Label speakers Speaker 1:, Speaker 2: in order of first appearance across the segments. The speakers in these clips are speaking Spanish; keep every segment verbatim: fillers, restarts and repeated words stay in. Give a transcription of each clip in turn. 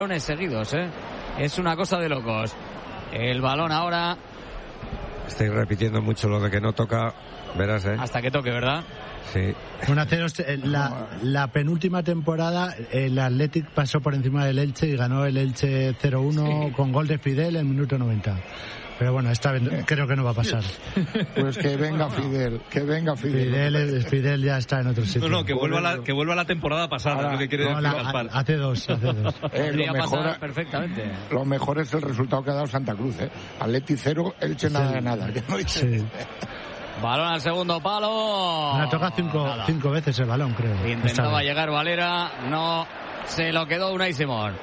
Speaker 1: balones seguidos, ¿eh? Es una cosa de locos. El balón ahora...
Speaker 2: Estoy repitiendo mucho lo de que no toca, verás, ¿eh?
Speaker 1: Hasta que toque, ¿verdad?
Speaker 2: Sí.
Speaker 3: Una cero, la, la penúltima temporada el Athletic pasó por encima del Elche y ganó el Elche cero uno sí. con gol de Fidel en el minuto noventa. Pero bueno, esta vez creo que no va a pasar.
Speaker 4: Pues que venga Fidel, que venga Fidel.
Speaker 3: Fidel, Fidel ya está en otro sitio.
Speaker 5: No, no, que vuelva la, que vuelva la temporada pasada, ahora, lo que quiere
Speaker 3: no,
Speaker 5: decir
Speaker 3: la, Gaspar. Hace dos, hace dos.
Speaker 4: Eh, lo, mejor,
Speaker 1: perfectamente.
Speaker 4: Lo mejor es el resultado que ha dado Santa Cruz, ¿eh? Atleti cero, Elche sí. nada de nada. Que no dice.
Speaker 3: Sí.
Speaker 1: Balón al segundo palo.
Speaker 3: Me ha tocado cinco, cinco veces el balón, creo.
Speaker 1: Intentaba llegar Valera, no se lo quedó Unai Simón,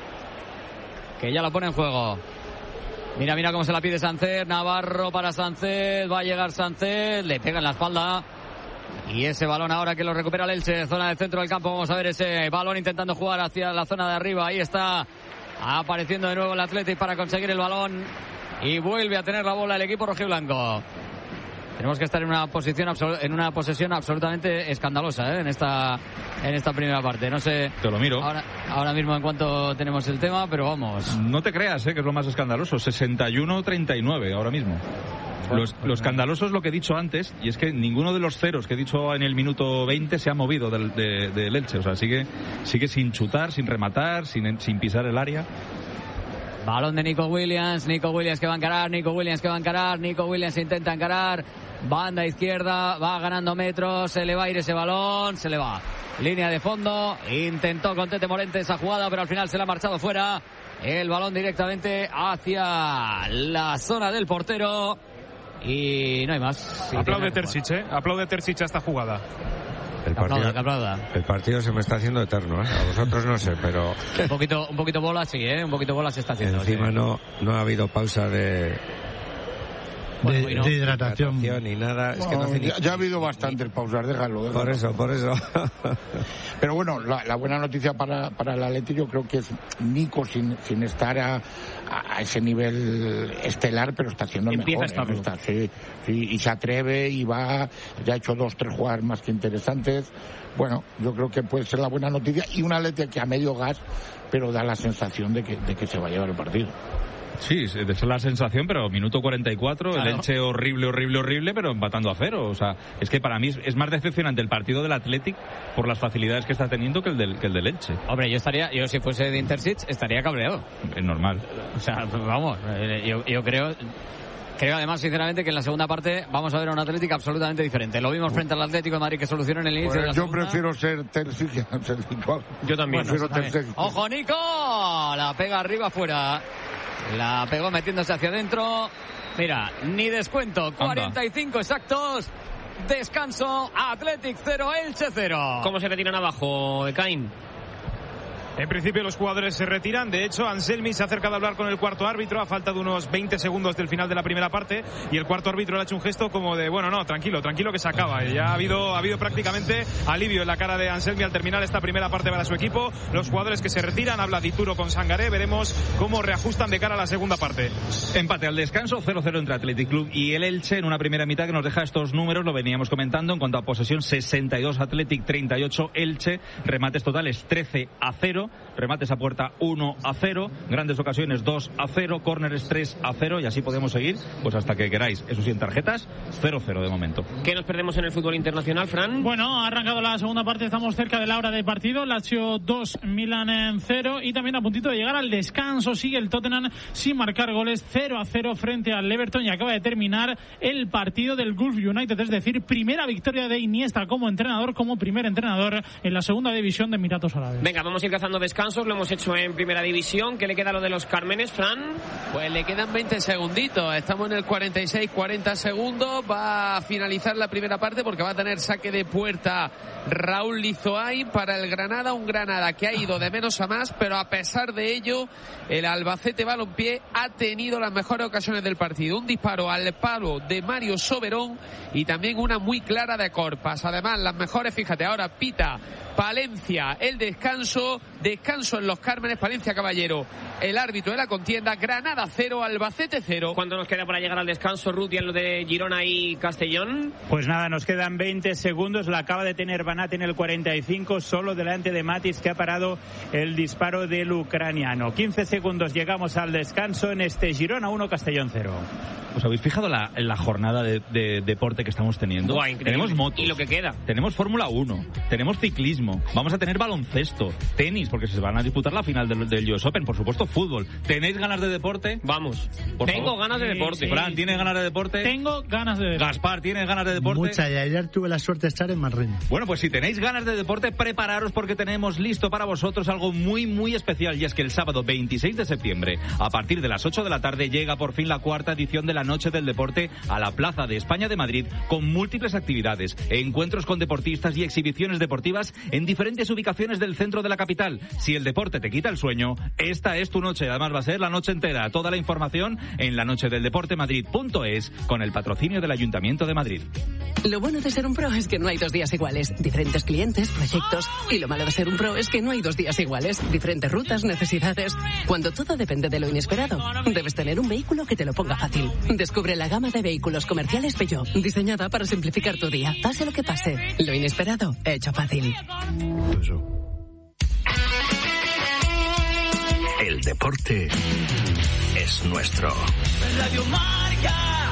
Speaker 1: que ya lo pone en juego. Mira, mira cómo se la pide Sánchez. Navarro para Sánchez. Va a llegar Sánchez. Le pega en la espalda. Y ese balón ahora que lo recupera el Elche. Zona del centro del campo. Vamos a ver ese balón intentando jugar hacia la zona de arriba. Ahí está apareciendo de nuevo el Athletic para conseguir el balón. Y vuelve a tener la bola el equipo rojiblanco. Tenemos que estar en una posición en una posesión absolutamente escandalosa, ¿eh? en esta en esta primera parte. No sé.
Speaker 5: Te lo miro.
Speaker 1: Ahora, ahora mismo en cuanto tenemos el tema, pero vamos.
Speaker 5: No te creas, ¿eh? que es lo más escandaloso. sesenta y uno treinta y nueve ahora mismo. Los, lo escandaloso es lo que he dicho antes, y es que ninguno de los ceros que he dicho en el minuto veinte se ha movido del, de, del Elche. O sea, sigue, sigue sin chutar, sin rematar, sin, sin pisar el área.
Speaker 1: Balón de Nico Williams, Nico Williams que va a encarar, Nico Williams que va a encarar, Nico Williams intenta encarar, banda izquierda, va ganando metros, se le va a ir ese balón, se le va. Línea de fondo, intentó con Tete Morente esa jugada, pero al final se le ha marchado fuera. El balón directamente hacia la zona del portero y no hay más.
Speaker 6: Aplaude Terzic, ¿eh? Aplaude Terzic a esta jugada.
Speaker 2: El partido,
Speaker 1: aplauda, aplauda.
Speaker 2: el partido se me está haciendo eterno, ¿eh? A vosotros no sé, pero...
Speaker 1: Un poquito, un poquito bola sí, ¿eh? Un poquito bola se está haciendo.
Speaker 2: Encima
Speaker 1: sí.
Speaker 2: no, no ha habido pausa de...
Speaker 3: De, bueno, de hidratación
Speaker 2: ni nada. Es
Speaker 4: no,
Speaker 2: que no hace
Speaker 4: ya,
Speaker 2: ni...
Speaker 4: ya ha habido bastantes pausas, déjalo, déjalo.
Speaker 2: Por eso, por eso.
Speaker 4: Pero bueno, la, la buena noticia para, para el Atleti yo creo que es Nico sin, sin estar a, a ese nivel estelar, pero está haciendo el
Speaker 6: Empieza
Speaker 4: mejor. ¿eh? Está, sí, sí, y se atreve y va, ya ha hecho dos, tres jugadas más que interesantes. Bueno, yo creo que puede ser la buena noticia y un Atleti que a medio gas, pero da la sensación de que, de que se va a llevar el partido.
Speaker 5: Sí, esa es la sensación, pero minuto cuarenta y cuatro, claro. El Elche horrible, horrible, horrible, pero empatando a cero. O sea, es que para mí es, es más decepcionante el partido del Athletic por las facilidades que está teniendo que el del, que el del Elche.
Speaker 1: Hombre, yo estaría, yo si fuese de Intersic estaría cabreado.
Speaker 5: Es normal.
Speaker 1: O sea, vamos, yo, yo creo... Creo además, sinceramente, que en la segunda parte vamos a ver a un Atlético absolutamente diferente. Lo vimos frente al Atlético de Madrid que solucionó en el inicio
Speaker 4: pues
Speaker 1: de la
Speaker 4: yo
Speaker 1: segunda.
Speaker 4: prefiero ser Terzic que no ser Nico.
Speaker 6: Yo también.
Speaker 4: Prefiero
Speaker 1: Bueno,
Speaker 4: Terzic.
Speaker 1: ¡Ojo, Nico! La pega arriba, afuera. La pegó metiéndose hacia adentro. Mira, ni descuento. cuarenta y cinco exactos. Descanso. Athletic cero, Elche cero.
Speaker 7: ¿Cómo se retiran abajo, Caín?
Speaker 6: En principio los jugadores se retiran. De hecho, Anselmi se acerca de hablar con el cuarto árbitro. Ha faltado unos veinte segundos del final de la primera parte y el cuarto árbitro le ha hecho un gesto como de, bueno, no, tranquilo, tranquilo que se acaba. Ya ha habido, ha habido prácticamente alivio en la cara de Anselmi al terminar esta primera parte para su equipo. Los jugadores que se retiran, habla Dituro con Sangaré. Veremos cómo reajustan de cara a la segunda parte.
Speaker 5: Empate al descanso, cero cero entre Athletic Club y el Elche en una primera mitad que nos deja estos números, lo veníamos comentando. En cuanto a posesión, sesenta y dos Athletic, treinta y ocho Elche. Remates totales trece a cero. Remates a puerta uno a cero, grandes ocasiones dos a cero, córneres tres a cero y así podemos seguir pues hasta que queráis. Eso sí, en tarjetas cero cero de momento.
Speaker 7: ¿Qué nos perdemos en el fútbol internacional, Fran?
Speaker 8: Bueno, ha arrancado la segunda parte, estamos cerca de la hora de partido. Lazio dos, Milan cero y también a puntito de llegar al descanso. Sigue el Tottenham sin marcar goles, cero a cero frente al Everton y acaba de terminar el partido del Gulf United, es decir, primera victoria de Iniesta como entrenador, como primer entrenador en la segunda división de Emiratos Árabes.
Speaker 7: Venga, vamos a ir cazando descansos. Lo hemos hecho en primera división. ¿Qué le queda a lo de los Cármenes, Fran?
Speaker 9: Pues le quedan veinte segunditos. Estamos en el cuarenta y seis, cuarenta segundos. Va a finalizar la primera parte porque va a tener saque de puerta Raúl Lizoain para el Granada. Un Granada que ha ido de menos a más, pero a pesar de ello, el Albacete Balompié ha tenido las mejores ocasiones del partido. Un disparo al palo de Mario Soberón y también una muy clara de Corpas. Además, las mejores, fíjate, ahora pita Palencia el descanso. Descanso en los Cármenes, Palencia Caballero el árbitro de la contienda. Granada cero, Albacete cero.
Speaker 7: ¿Cuánto nos queda para llegar al descanso, Ruti, en lo de Girona y Castellón?
Speaker 10: Pues nada, nos quedan veinte segundos. La acaba de tener Banat en el cuarenta y cinco, solo delante de Matis, que ha parado el disparo del ucraniano. quince segundos, llegamos al descanso en este Girona uno, Castellón cero.
Speaker 5: ¿Os habéis fijado la, en la jornada de, de deporte que estamos teniendo?
Speaker 7: Buah,
Speaker 5: tenemos motos.
Speaker 7: Y lo que queda.
Speaker 5: Tenemos Fórmula uno, tenemos ciclismo, vamos a tener baloncesto, tenis, porque se van a disputar la final del, del U S Open, por supuesto fútbol. ¿Tenéis ganas de deporte?
Speaker 7: Vamos.
Speaker 5: Por
Speaker 7: Tengo
Speaker 5: favor.
Speaker 7: ganas de deporte.
Speaker 5: Sí. Fran, ¿tienes ganas de deporte?
Speaker 8: Tengo ganas de deporte.
Speaker 5: Gaspar, ¿tienes ganas de deporte?
Speaker 3: Mucha, y ayer tuve la suerte de estar en Madrid.
Speaker 5: Bueno, pues si tenéis ganas de deporte, prepararos porque tenemos listo para vosotros algo muy, muy especial. Y es que el sábado veintiséis de septiembre, a partir de las ocho de la tarde, llega por fin la cuarta edición de la Noche del Deporte a la Plaza de España de Madrid, con múltiples actividades, encuentros con deportistas y exhibiciones deportivas en diferentes ubicaciones del centro de la capital. Si el deporte te quita el sueño, esta es tu noche. Además va a ser la noche entera. Toda la información en la noche del deporte madrid punto es, con el patrocinio del Ayuntamiento de Madrid.
Speaker 11: Lo bueno de ser un pro es que no hay dos días iguales. Diferentes clientes, proyectos. Y lo malo de ser un pro es que no hay dos días iguales. Diferentes rutas, necesidades. Cuando todo depende de lo inesperado, debes tener un vehículo que te lo ponga fácil. Descubre la gama de vehículos comerciales Peugeot, diseñada para simplificar tu día. Pase lo que pase, lo inesperado, hecho fácil.
Speaker 12: El deporte es nuestro.
Speaker 13: Radio Marca.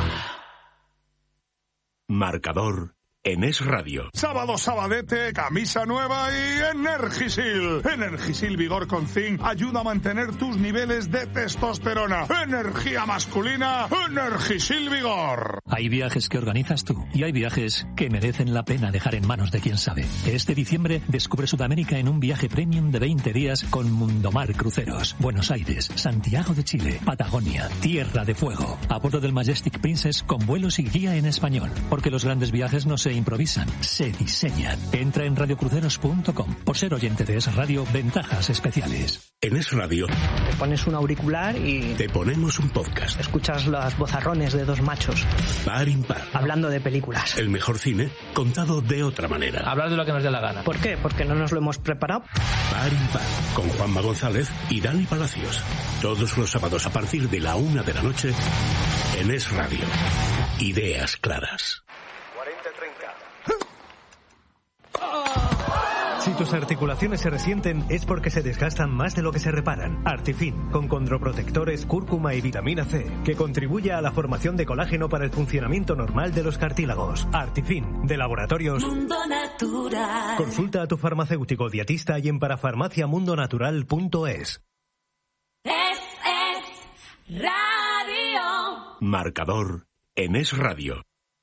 Speaker 12: Marcador en Es Radio.
Speaker 14: Sábado sabadete, camisa nueva y Energisil. Energisil Vigor con Zinc ayuda a mantener tus niveles de testosterona. Energía masculina, Energisil Vigor.
Speaker 15: Hay viajes que organizas tú y hay viajes que merecen la pena dejar en manos de quien sabe. Este diciembre descubre Sudamérica en un viaje premium de veinte días con Mundomar Cruceros. Buenos Aires, Santiago de Chile, Patagonia, Tierra de Fuego. A bordo del Majestic Princess con vuelos y guía en español. Porque los grandes viajes no se improvisan, se diseñan. Entra en radiocruceros punto com. Por ser oyente de Es Radio, ventajas especiales.
Speaker 12: En Es Radio
Speaker 16: te pones un auricular y
Speaker 12: te ponemos un podcast.
Speaker 16: Escuchas los vozarrones de dos machos
Speaker 12: par impar
Speaker 16: hablando de películas.
Speaker 12: El mejor cine contado de otra manera.
Speaker 16: Hablar de lo que nos dé la gana. ¿Por qué? Porque no nos lo hemos preparado.
Speaker 12: Par impar con Juanma González y Dani Palacios. Todos los sábados a partir de la una de la noche en Es Radio. Ideas claras.
Speaker 17: Si tus articulaciones se resienten es porque se desgastan más de lo que se reparan. Artifin, con condroprotectores, cúrcuma y vitamina C, que contribuye a la formación de colágeno para el funcionamiento normal de los cartílagos. Artifin, de Laboratorios
Speaker 13: Mundo Natural.
Speaker 17: Consulta a tu farmacéutico dietista y en parafarmacia mundo natural punto es.
Speaker 13: Es, es Radio.
Speaker 12: Marcador en Es Radio.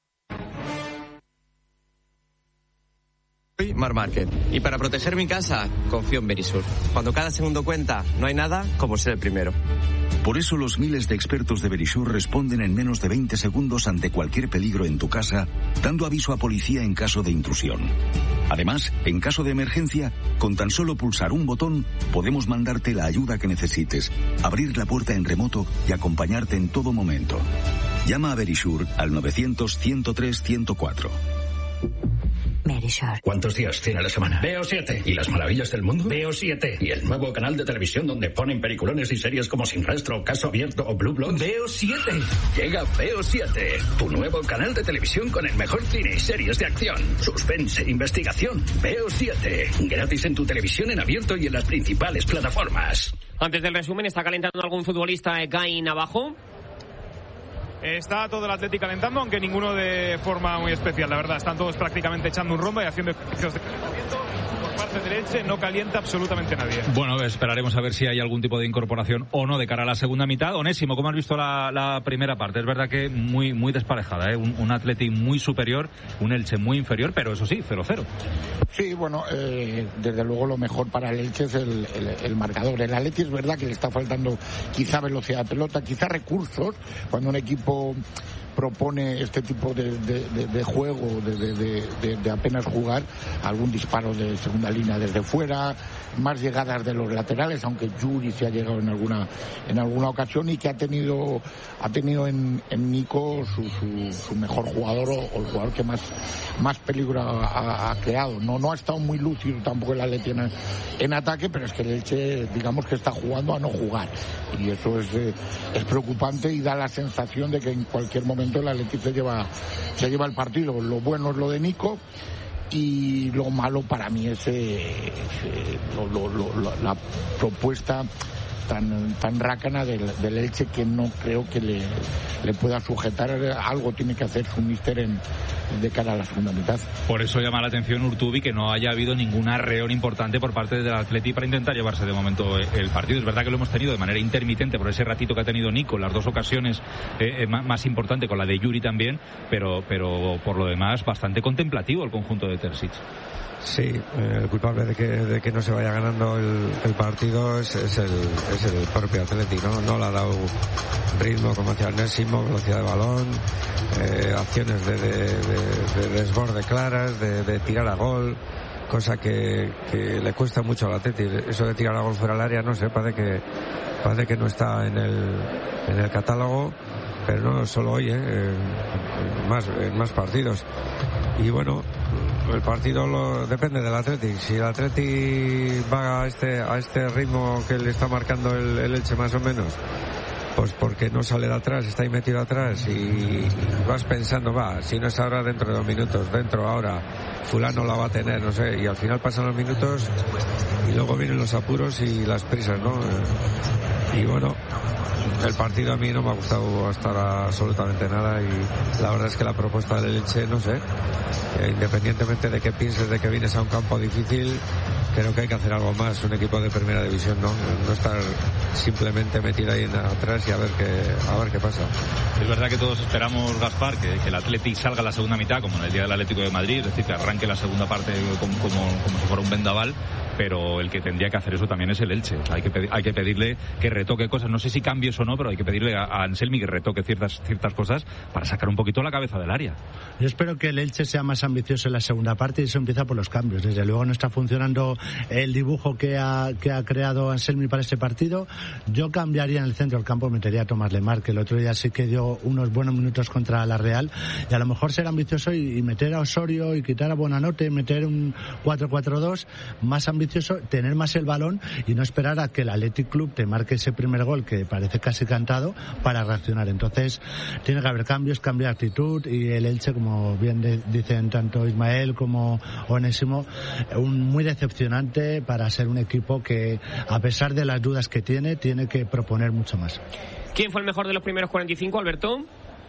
Speaker 18: Soy Mar Márquez y para proteger mi casa confío en Verisur. Cuando cada segundo cuenta, no hay nada como ser el primero.
Speaker 19: Por eso los miles de expertos de Verisur responden en menos de veinte segundos ante cualquier peligro en tu casa, dando aviso a policía en caso de intrusión. Además, en caso de emergencia, con tan solo pulsar un botón, podemos mandarte la ayuda que necesites, abrir la puerta en remoto y acompañarte en todo momento. Llama a Verisur al novecientos, ciento tres, ciento cuatro.
Speaker 20: Verisur.
Speaker 21: ¿Cuántos días tiene la semana? Veo siete. ¿Y las maravillas del mundo? Veo siete. ¿Y el nuevo canal de televisión donde ponen peliculones y series como Sin Rastro, Caso Abierto o Blue Bloods? Veo siete. Llega Veo siete, tu nuevo canal de televisión con el mejor cine y series de acción, suspense, investigación. Veo siete. Gratis en tu televisión en abierto y en las principales plataformas.
Speaker 7: Antes del resumen, ¿está calentando algún futbolista de Caín abajo?
Speaker 6: Está todo el Atleti calentando, aunque ninguno de forma muy especial, la verdad. Están todos prácticamente echando un rumbo y haciendo ejercicios de calentamiento. Por parte del Elche no calienta absolutamente nadie.
Speaker 5: Bueno, esperaremos a ver si hay algún tipo de incorporación o no de cara a la segunda mitad. Onésimo, ¿cómo has visto la, la primera parte? Es verdad que muy muy desparejada, ¿eh? Un, un Atleti muy superior, un Elche muy inferior, pero eso sí, cero cero.
Speaker 4: Sí, bueno, eh, desde luego lo mejor para el Elche es el, el, el marcador. El Atleti es verdad que le está faltando quizá velocidad de pelota, quizá recursos, cuando un equipo propone este tipo de, de, de, de juego, de, de, de, de apenas jugar, algún disparo de segunda segunda línea desde fuera, más llegadas de los laterales, aunque Yuri se ha llegado en alguna en alguna ocasión, y que ha tenido ha tenido en, en Nico su, su, su mejor jugador o, o el jugador que más más peligro ha, ha creado. No no ha estado muy lúcido tampoco el Atleti en, en ataque, pero es que el Elche, digamos que está jugando a no jugar, y eso es eh, es preocupante y da la sensación de que en cualquier momento el Atleti se lleva se lleva el partido. Lo bueno es lo de Nico, y lo malo para mí es eh, eh, lo, lo, lo, la propuesta tan tan rácana del, del Elche, que no creo que le, le pueda sujetar. Algo tiene que hacer su míster en, de cara a la segunda mitad.
Speaker 5: Por eso llama la atención Urtubi que no haya habido ningún arreón importante por parte del Atleti para intentar llevarse de momento el partido. Es verdad que lo hemos tenido de manera intermitente por ese ratito que ha tenido Nico, las dos ocasiones eh, más, más importante, con la de Yuri también, pero, pero por lo demás bastante contemplativo el conjunto de Terzic.
Speaker 2: Sí, eh, el culpable de que, de que no se vaya ganando el, el partido es, es, el, es el propio Atleti, ¿no? No le ha dado ritmo, como decía Onésimo, velocidad de balón, eh, acciones de, de, de, de desborde claras, de, de tirar a gol, cosa que, que le cuesta mucho al Atleti. Eso de tirar a gol fuera del área, no sé, parece que, parece que no está en el, en el catálogo, pero no solo hoy, ¿eh? En más, en más partidos. Y bueno, el partido lo, depende del Atleti. Si el Atleti va a este, a este ritmo que le está marcando el, el Elche más o menos, pues porque no sale de atrás, está ahí metido atrás, y, y vas pensando, va, si no es ahora, dentro de dos minutos, dentro ahora, fulano la va a tener, no sé, y al final pasan los minutos y luego vienen los apuros y las prisas, ¿no? Y bueno, el partido a mí no me ha gustado hasta ahora absolutamente nada, y la verdad es que la propuesta del Elche, no sé, eh, independientemente de que pienses de que vienes a un campo difícil, creo que hay que hacer algo más, un equipo de primera división, no, no estar simplemente metido ahí en atrás y a ver qué, a ver qué pasa.
Speaker 5: Es verdad que todos esperamos, Gaspar, que, que el Atleti salga a la segunda mitad, como en el día del Atlético de Madrid, es decir, que arranque la segunda parte como, como, como si fuera un vendaval, pero el que tendría que hacer eso también es el Elche. O sea, hay que pedir, hay que pedirle que retoque cosas, no sé si cambios o no, pero hay que pedirle a, a Anselmi que retoque ciertas ciertas cosas para sacar un poquito la cabeza del área.
Speaker 3: Yo espero que el Elche sea más ambicioso en la segunda parte, y eso empieza por los cambios. Desde luego no está funcionando el dibujo que ha, que ha creado Anselmi para este partido. Yo cambiaría en el centro del campo, metería a Tomás Lemar, que el otro día sí que dio unos buenos minutos contra la Real, y a lo mejor ser ambicioso y, y meter a Osorio y quitar a Buonanotte, meter un cuatro cuatro dos más ambicioso, tener más el balón y no esperar a que el Athletic Club te marque ese primer gol que parece casi cantado para reaccionar. Entonces tiene que haber cambios, cambiar actitud, y el Elche, como bien de, dicen tanto Ismael como Onésimo, un muy decepcionante para ser un equipo que, a pesar de las dudas que tiene, tiene que proponer mucho más.
Speaker 7: ¿Quién fue el mejor de los primeros cuarenta y cinco, Alberto?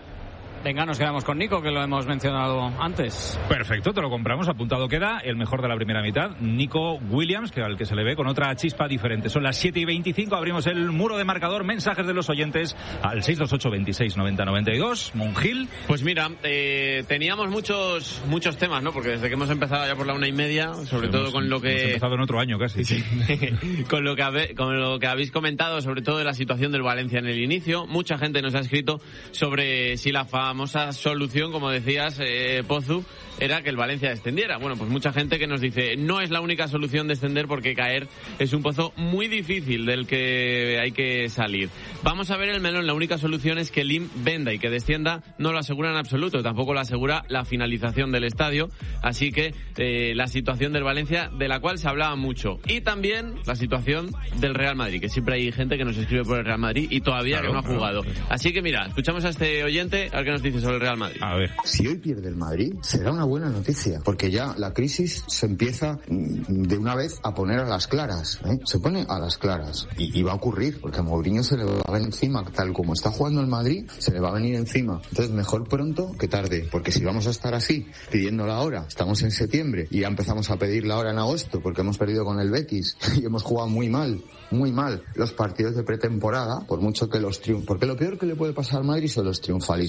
Speaker 1: Venga, nos quedamos con Nico, que lo hemos mencionado antes.
Speaker 5: Perfecto, te lo compramos, apuntado queda. El mejor de la primera mitad, Nico Williams, que al que se le ve con otra chispa diferente. Son las siete y veinticinco, abrimos el muro de marcador, mensajes de los oyentes al seis dos ocho, veintiséis, noventa, noventa y dos. Monjil.
Speaker 9: Pues mira, eh, teníamos muchos muchos temas, ¿no? Porque desde que hemos empezado ya por la una y media, sobre sí, todo
Speaker 5: hemos,
Speaker 9: con lo que...
Speaker 5: Hemos empezado en otro año casi.
Speaker 9: Sí. con, lo que habe... con lo que habéis comentado, sobre todo de la situación del Valencia en el inicio. Mucha gente nos ha escrito sobre si la famosa solución, como decías, eh, Pozu, era que el Valencia descendiera. Bueno, pues mucha gente que nos dice, no es la única solución descender, porque caer es un pozo muy difícil del que hay que salir. Vamos a ver el melón. La única solución es que el I M venda, y que descienda no lo asegura en absoluto, tampoco lo asegura la finalización del estadio. Así que eh, la situación del Valencia, de la cual se hablaba mucho, y también la situación del Real Madrid, que siempre hay gente que nos escribe por el Real Madrid y todavía claro, que no ha jugado. Claro. Así que mira, escuchamos a este oyente a ver qué nos dice sobre el Real Madrid.
Speaker 5: A ver.
Speaker 20: Si hoy pierde el Madrid, será una buena noticia, porque ya la crisis se empieza de una vez a poner a las claras, ¿eh? Se pone a las claras, y, y va a ocurrir, porque a Mourinho se le va a venir encima, tal como está jugando el Madrid, se le va a venir encima. Entonces mejor pronto que tarde, porque si vamos a estar así, pidiéndola ahora, estamos en septiembre y ya empezamos a pedirla ahora en agosto, porque hemos perdido con el Betis y hemos jugado muy mal, muy mal los partidos de pretemporada, por mucho que los triunfos, porque lo peor que le puede pasar al Madrid son los triunfalismos.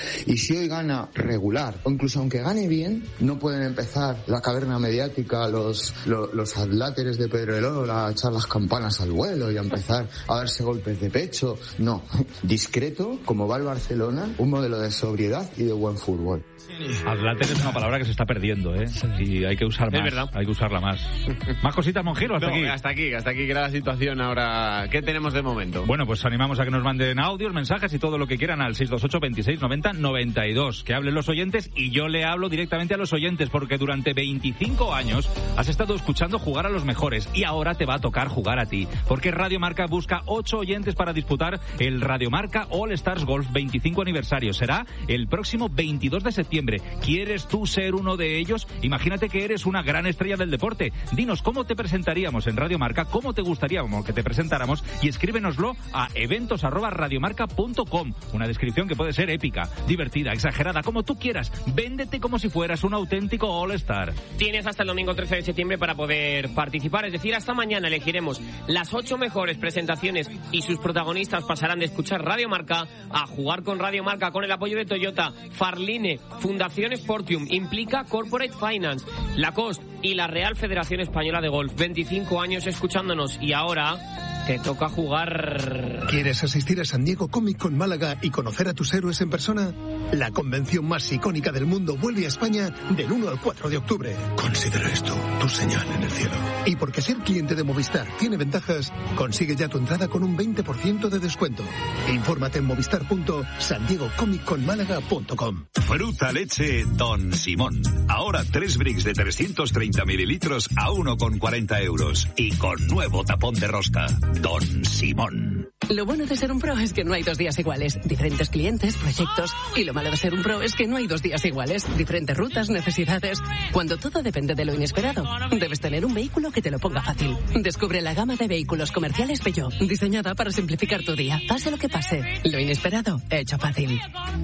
Speaker 20: Y si hoy gana regular, o incluso aunque gane bien, no pueden empezar la caverna mediática, los, los, los adláteres de Pedrolola a echar las campanas al vuelo y a empezar a darse golpes de pecho. No, discreto, como va el Barcelona, un modelo de sobriedad y de buen fútbol.
Speaker 5: Adláter es una palabra que se está perdiendo, ¿eh? Y hay que usar más.
Speaker 9: Es verdad.
Speaker 5: Hay que usarla más. ¿Más cositas, Monjero? Hasta
Speaker 9: No,
Speaker 5: aquí.
Speaker 9: hasta aquí, hasta aquí queda la situación ahora. ¿Qué tenemos de momento?
Speaker 5: Bueno, pues animamos a que nos manden audios, mensajes y todo lo que quieran al seis dos ocho, veintiséis, noventa, noventa y dos. Que hablen los oyentes y yo le hablo directamente a los oyentes porque durante veinticinco años has estado escuchando jugar a los mejores y ahora te va a tocar jugar a ti. Porque Radio Marca busca ocho oyentes para disputar el Radio Marca All Stars Golf veinticinco aniversario. Será el próximo veintidós de septiembre. ¿Quieres tú ser uno de ellos? Imagínate que eres una gran estrella del deporte. Dinos cómo te presentaríamos en Radio Marca, cómo te gustaría que te presentáramos y escríbenoslo a eventos arroba radiomarca punto com. Una descripción que puede ser épica, divertida, exagerada, como tú quieras. Véndete como si fueras un auténtico All-Star.
Speaker 7: Tienes hasta el domingo trece de septiembre para poder participar, es decir, hasta mañana elegiremos las ocho mejores presentaciones y sus protagonistas pasarán de escuchar Radio Marca a jugar con Radio Marca con el apoyo de Toyota, Farline, Fundación Sportium, Implica Corporate Finance, Lacoste y la Real Federación Española de Golf. veinticinco años escuchándonos y ahora te toca jugar.
Speaker 10: ¿Quieres asistir a San Diego Comic Con Málaga y conocer a tus héroes en persona? La convención más icónica del mundo vuelve a España del uno al cuatro de octubre. Considera esto tu señal en el cielo. Y porque ser cliente de Movistar tiene ventajas, consigue ya tu entrada con un veinte por ciento de descuento. Infórmate en movistar punto san diego comic con málaga punto com.
Speaker 22: Fruta leche Don Simón. Ahora tres bricks de trescientos treinta mililitros a uno con cuarenta euros. Y con nuevo tapón de rosca. Don Simón.
Speaker 11: Lo bueno de ser un pro es que no hay dos días iguales. Diferentes clientes, proyectos. Y lo malo de ser un pro es que no hay dos días iguales. Diferentes rutas, necesidades. Cuando todo depende de lo inesperado, debes tener un vehículo que te lo ponga fácil. Descubre la gama de vehículos comerciales Peugeot, diseñada para simplificar tu día. Pase lo que pase, lo inesperado, hecho fácil.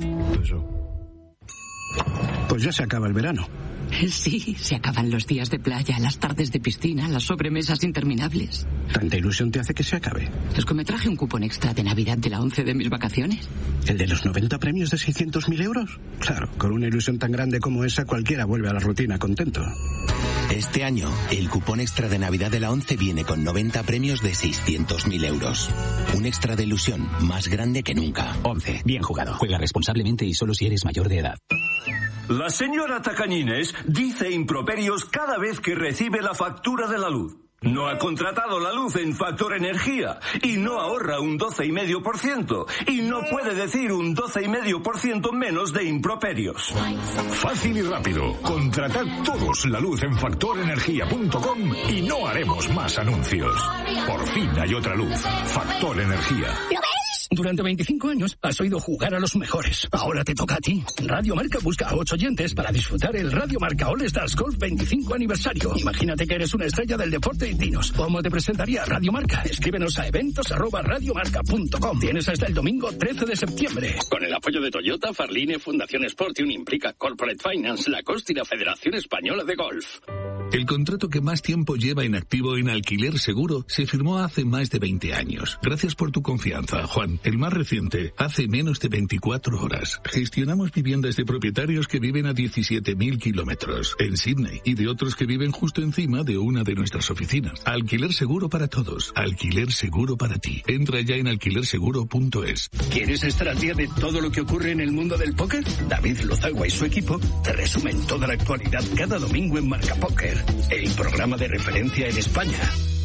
Speaker 12: Pues ya se acaba el verano.
Speaker 23: Sí, se acaban los días de playa, las tardes de piscina, las sobremesas interminables.
Speaker 12: ¿Tanta ilusión te hace que se acabe?
Speaker 23: Es que me traje un cupón extra de Navidad de la once de mis vacaciones.
Speaker 12: ¿El de los noventa premios de seiscientos mil euros? Claro, con una ilusión tan grande como esa cualquiera vuelve a la rutina contento.
Speaker 24: Este año, el cupón extra de Navidad de la once viene con noventa premios de seiscientos mil euros. Un extra de ilusión más grande que nunca.
Speaker 25: once. Bien jugado. Juega responsablemente y solo si eres mayor de edad.
Speaker 26: La señora Tacañines dice improperios cada vez que recibe la factura de la luz. No ha contratado la luz en Factor Energía y no ahorra un doce coma cinco por ciento y no puede decir un doce coma cinco por ciento menos de improperios.
Speaker 27: Fácil y rápido. Contratad todos la luz en factor energía punto com y no haremos más anuncios. Por fin hay otra luz. Factor Energía.
Speaker 25: ¿Lo ves? Durante veinticinco años has oído jugar a los mejores. Ahora te toca a ti. Radio Marca busca a ocho oyentes para disfrutar el Radio Marca All Stars Golf veinticinco aniversario. Imagínate que eres una estrella del deporte y dinos cómo te presentaría Radio Marca. Escríbenos a eventos arroba radiomarca punto com. Tienes hasta el domingo trece de septiembre.
Speaker 21: Con el apoyo de Toyota, Farline, Fundación Sportium, Implica Corporate Finance, Lacoste y la Federación Española de Golf.
Speaker 28: El contrato que más tiempo lleva en activo en Alquiler Seguro se firmó hace más de veinte años. Gracias por tu confianza, Juan. El más reciente, hace menos de veinticuatro horas. Gestionamos viviendas de propietarios que viven a diecisiete mil kilómetros en Sydney y de otros que viven justo encima de una de nuestras oficinas. Alquiler Seguro para todos. Alquiler Seguro para ti. Entra ya en alquiler seguro punto es.
Speaker 21: ¿Quieres estar al día de todo lo que ocurre en el mundo del póker? David Lozagua y su equipo te resumen toda la actualidad cada domingo en Marca Póker, el programa de referencia en España.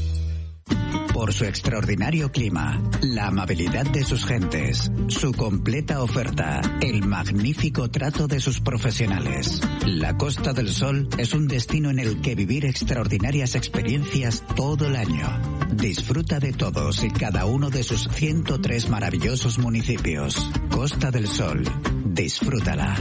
Speaker 29: Por su extraordinario clima, la amabilidad de sus gentes, su completa oferta, el magnífico trato de sus profesionales. La Costa del Sol es un destino en el que vivir extraordinarias experiencias todo el año. Disfruta de todos y cada uno de sus ciento tres maravillosos municipios. Costa del Sol, disfrútala.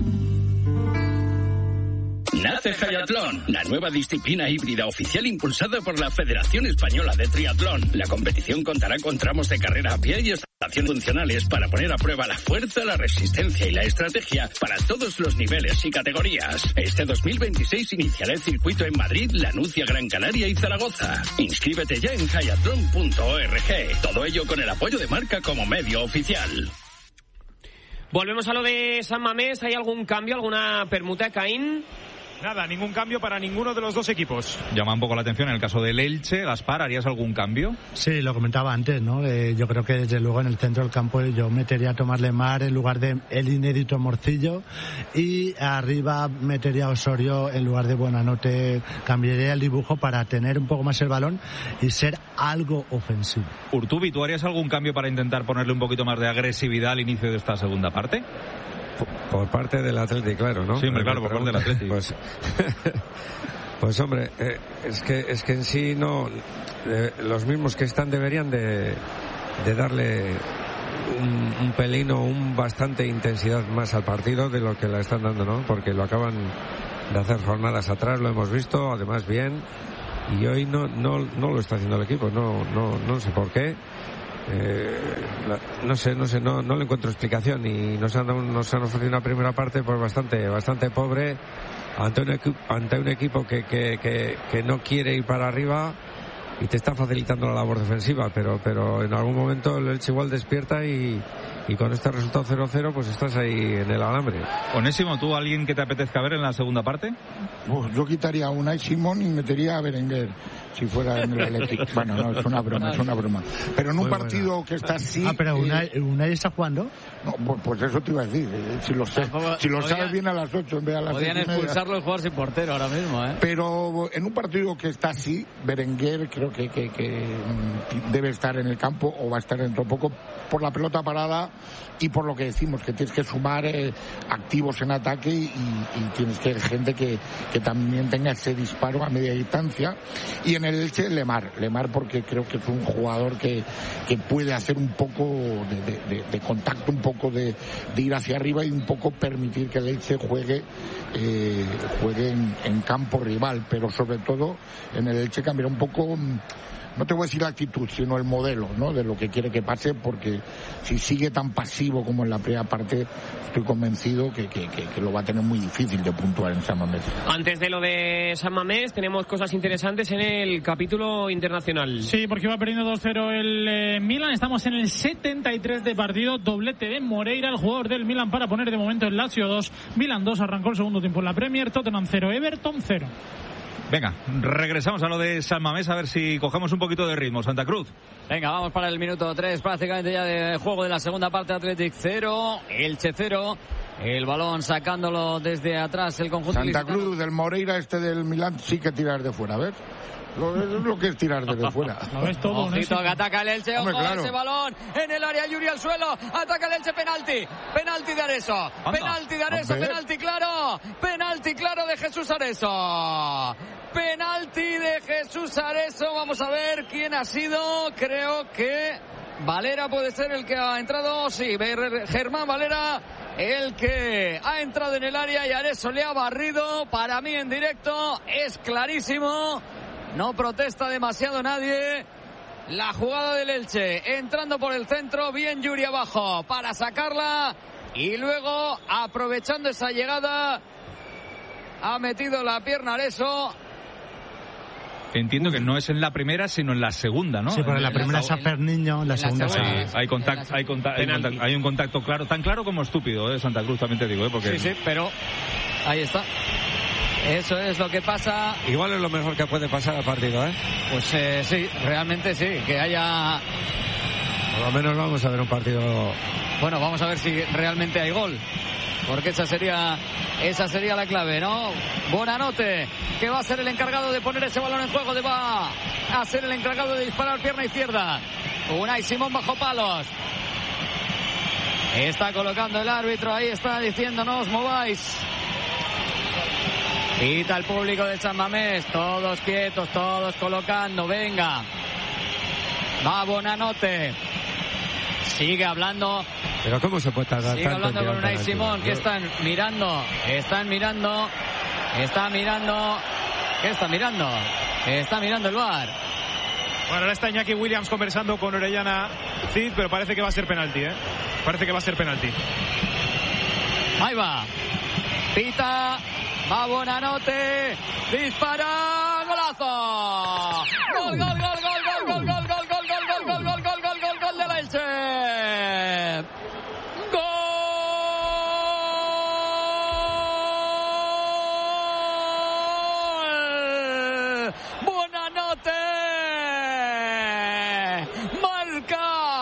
Speaker 21: Nace Hayatlón, la nueva disciplina híbrida oficial impulsada por la Federación Española de Triatlón. La competición contará con tramos de carrera a pie y estaciones funcionales para poner a prueba la fuerza, la resistencia y la estrategia para todos los niveles y categorías. Este dos mil veintiséis iniciará el circuito en Madrid, Lanucia, Gran Canaria y Zaragoza. Inscríbete ya en hayatlón punto org. Todo ello con el apoyo de Marca como medio oficial.
Speaker 7: Volvemos a lo de San Mamés. ¿Hay algún cambio, alguna permuta, Caín?
Speaker 6: Nada, ningún cambio para ninguno de los dos equipos.
Speaker 5: Llama un poco la atención en el caso del Elche. Gaspar, ¿harías algún cambio?
Speaker 3: Sí, lo comentaba antes, ¿no? Eh, yo creo que desde luego en el centro del campo yo metería a Tomás Lemar en lugar de el inédito Morcillo, y arriba metería a Osorio en lugar de Buenanote. Cambiaría el dibujo para tener un poco más el balón y ser algo ofensivo.
Speaker 5: Urtubi, ¿tú harías algún cambio para intentar ponerle un poquito más de agresividad al inicio de esta segunda parte?
Speaker 2: Por parte del Atlético, claro, ¿no?
Speaker 5: Sí, hombre, claro, por parte del Atlético.
Speaker 2: Pues, pues hombre, eh, es que es que en sí no, eh, los mismos que están deberían de, de darle un, un pelín o un bastante intensidad más al partido de lo que la están dando, ¿no? Porque lo acaban de hacer jornadas atrás, lo hemos visto, además bien, y hoy no no no lo está haciendo el equipo, no no no sé por qué. Eh, no sé, no sé, no, no le encuentro explicación, y nos han, nos han ofrecido una primera parte pues bastante, bastante pobre ante un, equi- ante un equipo que, que, que, que no quiere ir para arriba y te está facilitando la labor defensiva, pero, pero en algún momento el Elche igual despierta y, y con este resultado cero cero pues estás ahí en el alambre.
Speaker 5: Onésimo, ¿tú alguien que te apetezca ver en la segunda parte?
Speaker 4: Pues yo quitaría a Unai Simón y metería a Berenguer si fuera en el Atlético. Bueno, no, es una broma, es una broma. Pero en un
Speaker 3: Muy
Speaker 4: partido
Speaker 3: bueno.
Speaker 4: que está así...
Speaker 3: Ah, pero
Speaker 4: eh,
Speaker 3: Unai, Unai está jugando.
Speaker 4: No, pues, pues eso te iba a decir. eh, Si lo, sé, si lo sabes bien a las ocho en vez de a las
Speaker 1: Podían
Speaker 4: seis y media.
Speaker 1: expulsarlo y jugar sin portero ahora mismo, ¿eh?
Speaker 4: Pero en un partido que está así, Berenguer creo que, que, que mm, debe estar en el campo, o va a estar dentro de poco, por la pelota parada y por lo que decimos, que tienes que sumar eh, activos en ataque y, y tienes que gente que, que también tenga ese disparo a media distancia. Y en el Elche, Lemar. Lemar porque creo que es un jugador que, que puede hacer un poco de, de, de, de contacto, un poco de, de ir hacia arriba y un poco permitir que el Elche juegue, eh, juegue en, en campo rival, pero sobre todo en el Elche cambiar un poco... No te voy a decir la actitud, sino el modelo, ¿no? De lo que quiere que pase, porque si sigue tan pasivo como en la primera parte, estoy convencido que, que, que, que lo va a tener muy difícil de puntuar en San Mamés.
Speaker 7: Antes de lo de San Mamés, tenemos cosas interesantes en el capítulo internacional.
Speaker 8: Sí, porque va perdiendo dos cero el eh, Milan. Estamos en el setenta y tres de partido. Doblete de Moreira, el jugador del Milan, para poner de momento el Lazio dos. Milan dos, arrancó el segundo tiempo en la Premier. Tottenham cero, Everton cero.
Speaker 5: Venga, regresamos a lo de San Mamés a ver si cogemos un poquito de ritmo. Santa Cruz.
Speaker 1: Venga, vamos para el minuto tres prácticamente ya de juego de la segunda parte. Athletic cero, Elche cero. El balón sacándolo desde atrás el conjunto
Speaker 4: Santa
Speaker 1: licitano.
Speaker 4: Cruz, del Moreira, este del Milán, sí que tirar de fuera, ¿ves? Lo, es lo que es tirar desde fuera.
Speaker 1: Ojito que ataca el Elche,
Speaker 4: Hombre,
Speaker 1: ojo
Speaker 4: claro.
Speaker 1: ese balón en el área, Yuri al suelo, ataca el Elche, penalti, penalti de Areso, penalti de Areso,
Speaker 4: Hombre.
Speaker 1: penalti claro, penalti claro de Jesús Areso, penalti de Jesús Areso. Vamos a ver quién ha sido. Creo que Valera puede ser el que ha entrado, sí, Germán Valera, el que ha entrado en el área y Areso le ha barrido. Para mí en directo es clarísimo. No protesta demasiado nadie. La jugada del Elche, entrando por el centro, bien Yuri abajo para sacarla, y luego aprovechando esa llegada ha metido la pierna Areso.
Speaker 5: Entiendo que no es en la primera, sino en la segunda, ¿no?
Speaker 3: Sí, pero en la
Speaker 5: En
Speaker 3: primera es a Perniño, en la segunda
Speaker 5: Sí,
Speaker 3: es a...
Speaker 5: hay, contacto, hay, conta- hay, contacto- hay un contacto claro, tan claro como estúpido, ¿eh? Santa Cruz, también te digo, ¿eh? Porque...
Speaker 1: Sí, sí, pero ahí está. Eso es lo que pasa.
Speaker 2: Igual es lo mejor que puede pasar al partido, ¿eh?
Speaker 1: Pues eh, sí, realmente sí, que haya...
Speaker 2: Por lo menos vamos a ver un partido...
Speaker 1: Bueno, vamos a ver si realmente hay gol, porque esa sería esa sería la clave, ¿no? Buenanote, que va a ser el encargado de poner ese balón en juego, de va a ser el encargado de disparar pierna izquierda. Unai Simón bajo palos. Está colocando el árbitro, ahí está diciendo no os mováis. Pita el público de San Mamés, todos quietos, todos colocando, venga. Va Buenanote. Sigue hablando.
Speaker 2: Pero ¿cómo se puede tardar
Speaker 1: Sigue
Speaker 2: tanto
Speaker 1: hablando
Speaker 2: en
Speaker 1: con
Speaker 2: tirar
Speaker 1: Unai
Speaker 2: penalti?
Speaker 1: Simón, que
Speaker 2: Yo-
Speaker 1: están mirando, están mirando, está mirando, ¿qué está mirando? Está mirando el V A R.
Speaker 6: Bueno, ahora está Iñaki Williams conversando con Orellana Cid, pero parece que va a ser penalti, ¿eh? Parece que va a ser penalti.
Speaker 1: Ahí va. Pita, va Buenanote, dispara, golazo. Gol, gol, gol, gol, gol, gol, gol, gol, gol, gol, gol, gol, gol, gol, gol, gol, gol de la Elche. Gol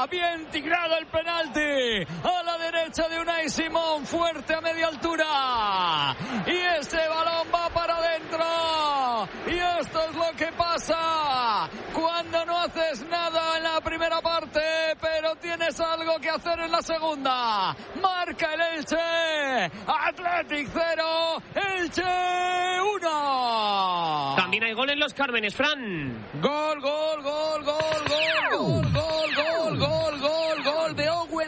Speaker 1: Venga, bien tirado el penalti. A la derecha de Unai Simón, fuerte a media altura. Y ese balón va para adentro. Y esto es lo que pasa cuando no haces nada en la primera parte, pero tienes algo que hacer en la segunda. Marca el Elche. Athletic cero, Elche uno.
Speaker 7: También hay gol en los Cármenes, Fran.
Speaker 9: Gol, gol, gol, gol, gol, gol, gol, gol, gol, gol, gol de Owen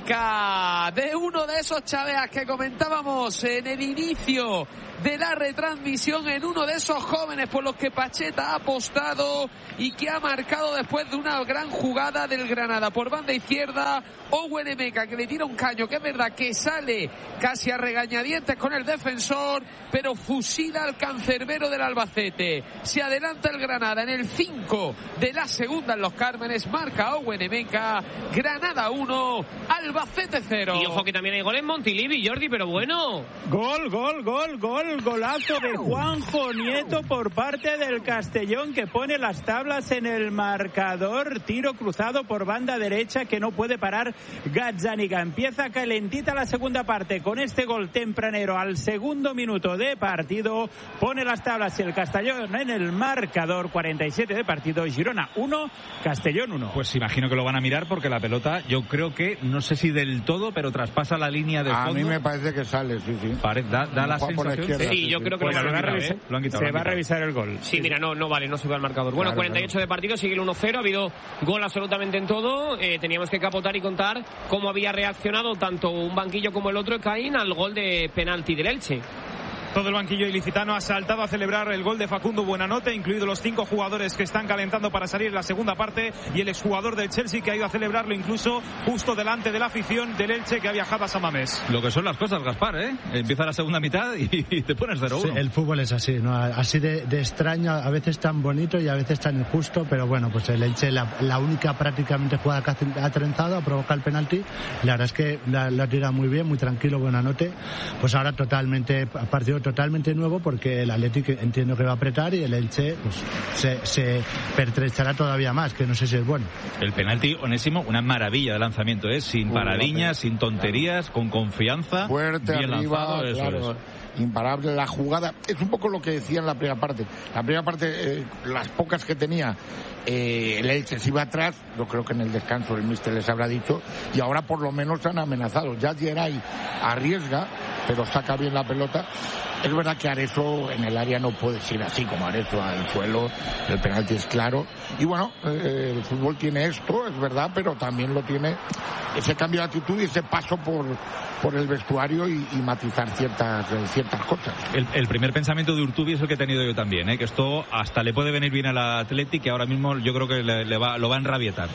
Speaker 9: Emeka, de uno de esos chaveas que comentábamos en el inicio de la retransmisión, en uno de esos jóvenes por los que Pacheta ha apostado y que ha marcado después de una gran jugada del Granada por banda izquierda. Owen Emeka, que le tira un caño, que es verdad que sale casi a regañadientes con el defensor, pero fusila al cancerbero del Albacete. Se adelanta el Granada en el cinco de la segunda en los Cármenes. Marca Owen Emeka. Granada uno, Albacete cero.
Speaker 7: Y ojo que también hay gol en Montilivi, Jordi, pero bueno.
Speaker 13: Gol, gol, gol, gol, golazo de Juanjo Nieto por parte del Castellón, que pone las tablas en el marcador. Tiro cruzado por banda derecha que no puede parar Gazzaniga. Empieza calentita la segunda parte con este gol tempranero al segundo minuto de partido. Pone las tablas el Castellón en el marcador. Cuarenta y siete de partido. Girona uno, Castellón uno.
Speaker 5: Pues imagino que lo van a mirar porque la pelota, yo creo que, no sé si del todo, pero traspasa la línea de fondo.
Speaker 4: A mí me parece que sale, sí, sí.
Speaker 5: Pare, da da la sensación.
Speaker 7: Izquierda, sí, sí, yo sí. creo que pues
Speaker 13: lo,
Speaker 7: lo,
Speaker 13: van a
Speaker 7: revisar,
Speaker 13: revisar, ¿eh? lo han quitado. Se lo han va a revisar el gol.
Speaker 7: Sí, sí, mira, no, no vale, no sube al marcador. Bueno, claro, cuarenta y ocho claro. de partido, sigue el uno cero. Ha habido gol absolutamente en todo. Eh, teníamos que capotar y contar cómo había reaccionado tanto un banquillo como el otro, Caín, al gol de penalti del Elche.
Speaker 6: Todo el banquillo ilicitano ha saltado a celebrar el gol de Facundo Buenanote, incluidos los cinco jugadores que están calentando para salir en la segunda parte, y el exjugador del Chelsea que ha ido a celebrarlo incluso justo delante de la afición del Elche que ha viajado a San Mamés.
Speaker 5: Lo que son las cosas, Gaspar, ¿eh? Empieza la segunda mitad y te pones cero uno.
Speaker 3: Sí, el fútbol es así, ¿no? Así de, de extraño, a veces tan bonito y a veces tan injusto, pero bueno, pues el Elche, la, la única prácticamente jugada que ha trenzado, ha provocado el penalti. La verdad es que la, la tira muy bien, muy tranquilo, Buenanote. Pues ahora totalmente, partido totalmente nuevo, porque el Atlético entiendo que va a apretar y el Elche pues, se, se pertrechará todavía más, que no sé si es bueno.
Speaker 5: El penalti, Onésimo, una maravilla de lanzamiento, ¿eh? Sin paradiñas, sin tonterías, con confianza.
Speaker 4: Fuerte,
Speaker 5: bien
Speaker 4: arriba,
Speaker 5: lanzado, eso
Speaker 4: claro.
Speaker 5: es.
Speaker 4: Imparable la jugada. Es un poco lo que decía en la primera parte. La primera parte, eh, las pocas que tenía eh, el Elche se iba atrás. Yo creo que en el descanso el míster les habrá dicho. Y ahora por lo menos han amenazado. Ya Geray arriesga, pero saca bien la pelota. Es verdad que Areso en el área no puede ir así como Areso al suelo. El penalti es claro. Y bueno, eh, el fútbol tiene esto, es verdad, pero también lo tiene ese cambio de actitud y ese paso por, por el vestuario y, y matizar ciertas, ciertas cosas.
Speaker 5: El, el primer pensamiento de Urtubi es el que he tenido yo también, ¿eh? Que esto hasta le puede venir bien al Athletic, y ahora mismo yo creo que le, le va, lo va a enrabietar.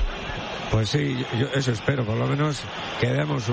Speaker 2: Pues sí, yo eso espero, por lo menos que veamos un,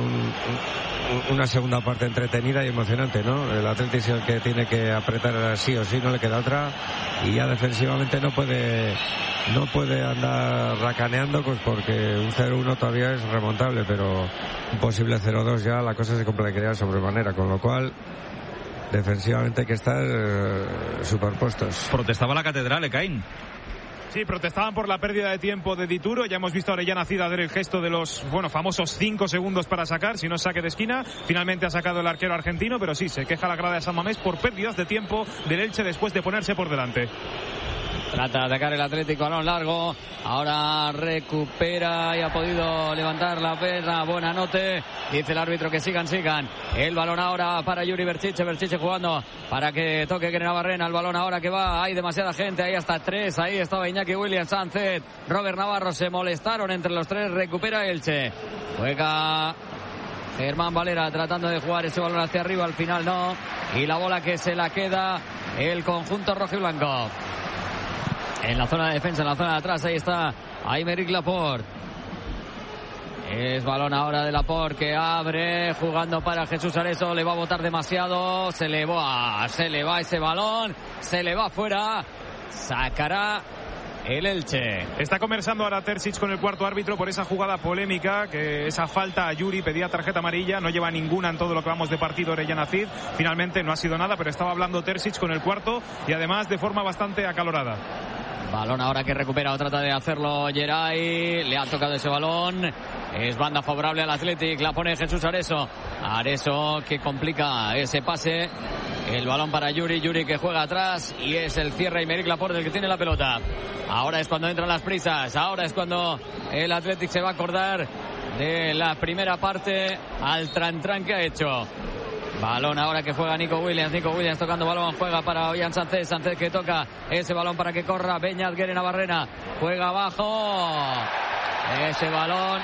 Speaker 2: un, una segunda parte entretenida y emocionante, ¿no? El Atlético es el que tiene que apretar sí o sí, no le queda otra, y ya defensivamente no puede no puede andar racaneando, pues porque un cero uno todavía es remontable, pero un posible cero dos ya la cosa se complicaría sobremanera, con lo cual defensivamente hay que estar eh, superpuestos.
Speaker 5: Protestaba la catedral, ¿eh, Caín?
Speaker 6: Sí, protestaban por la pérdida de tiempo de Dituro. Ya hemos visto a Orellana Cid hacer el gesto de los, bueno, famosos cinco segundos para sacar, si no saque de esquina. Finalmente ha sacado el arquero argentino, pero sí, se queja la grada de San Mamés por pérdidas de tiempo del Elche después de ponerse por delante.
Speaker 1: Trata de atacar el Atlético, balón largo. Ahora recupera y ha podido levantar la perna. Buenanote. Dice el árbitro que sigan, sigan. El balón ahora para Yuri Berchiche. Berchiche jugando para que toque Kene Navarrena. El balón ahora que va. Hay demasiada gente. Ahí hasta tres. Ahí estaba Iñaki Williams, Sánchez, Robert Navarro. Se molestaron entre los tres. Recupera Elche. Juega Germán Valera tratando de jugar ese balón hacia arriba. Al final no. Y la bola que se la queda el conjunto rojo y blanco. En la zona de defensa, en la zona de atrás, ahí está Aymeric Laporte. Es balón ahora de Laporte que abre, jugando para Jesús Areso, le va a botar demasiado, se le va, se le va ese balón, se le va fuera, sacará el Elche.
Speaker 6: Está conversando ahora Terzic con el cuarto árbitro por esa jugada polémica, que esa falta a Yuri, pedía tarjeta amarilla, no lleva ninguna en todo lo que vamos de partido Orellana Cid. Finalmente no ha sido nada, pero estaba hablando Terzic con el cuarto y además de forma bastante acalorada.
Speaker 1: Balón ahora que recupera, trata de hacerlo Geray. Le ha tocado ese balón. Es banda favorable al Athletic. La pone Jesús Areso. Areso que complica ese pase. El balón para Yuri. Yuri que juega atrás. Y es el cierre Aymeric Laporte el que tiene la pelota. Ahora es cuando entran las prisas. Ahora es cuando el Athletic se va a acordar de la primera parte al tran-tran que ha hecho. Balón ahora que juega Nico Williams. Nico Williams tocando balón. Juega para Ollán Sánchez. Sánchez que toca ese balón para que corra Beñat Guerena Barrena. Juega abajo. Ese balón.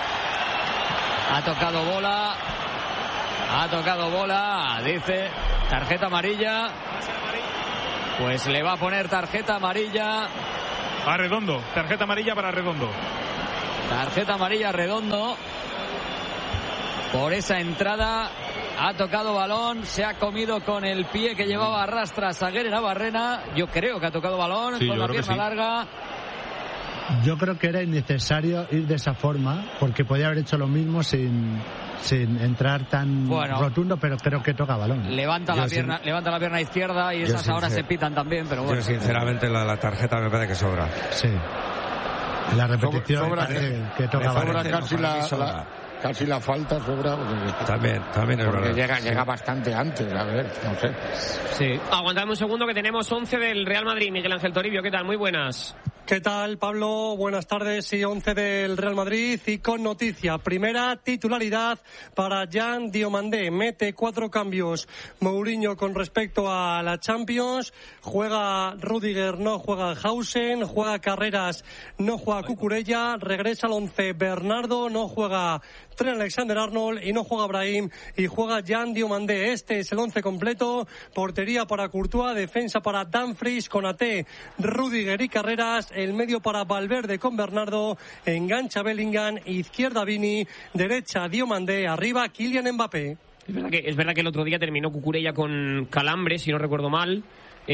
Speaker 1: Ha tocado bola. Ha tocado bola. Dice tarjeta amarilla. Pues le va a poner tarjeta amarilla.
Speaker 6: A Redondo. Tarjeta amarilla para Redondo.
Speaker 1: Tarjeta amarilla Redondo. Por esa entrada. Ha tocado balón, se ha comido con el pie que llevaba a rastras a Guerena Barrena. Yo creo que ha tocado balón sí, con la pierna sí. larga.
Speaker 3: Yo creo que era innecesario ir de esa forma, porque podía haber hecho lo mismo sin, sin entrar tan bueno, rotundo, pero creo que toca balón.
Speaker 1: Levanta la pierna, sin... levanta la pierna izquierda y esas sincer... ahora se pitan también, pero bueno.
Speaker 2: Yo sinceramente la, la tarjeta me parece que sobra.
Speaker 3: Sí. La repetición
Speaker 4: sobra,
Speaker 3: que,
Speaker 4: que,
Speaker 3: que toca
Speaker 4: sobra
Speaker 3: balón.
Speaker 4: Casi la, la, casi la falta sobra.
Speaker 2: También, también es verdad.
Speaker 4: Llega, llega bastante antes, a ver, no sé.
Speaker 7: Sí. Aguantadme un segundo que tenemos once del Real Madrid. Miguel Ángel Toribio, ¿qué tal? Muy buenas.
Speaker 10: ¿Qué tal, Pablo? Buenas tardes. Sí, once del Real Madrid y con noticia. Primera titularidad para Jan Diomandé. Mete cuatro cambios Mourinho con respecto a la Champions. Juega Rüdiger, no juega Hausen. Juega Carreras, no juega Cucurella. Regresa al once Bernardo, no juega Trent Alexander-Arnold y no juega Brahim y juega Jan Diomandé. Este es el once completo. Portería para Courtois, defensa para Dumfries, Konaté, Rüdiger y Carreras. El medio para Valverde con Bernardo, engancha Bellingham, izquierda Vini, derecha Diomandé, arriba Kylian Mbappé.
Speaker 7: Es verdad que, es verdad que el otro día terminó Cucurella con calambre, si no recuerdo mal.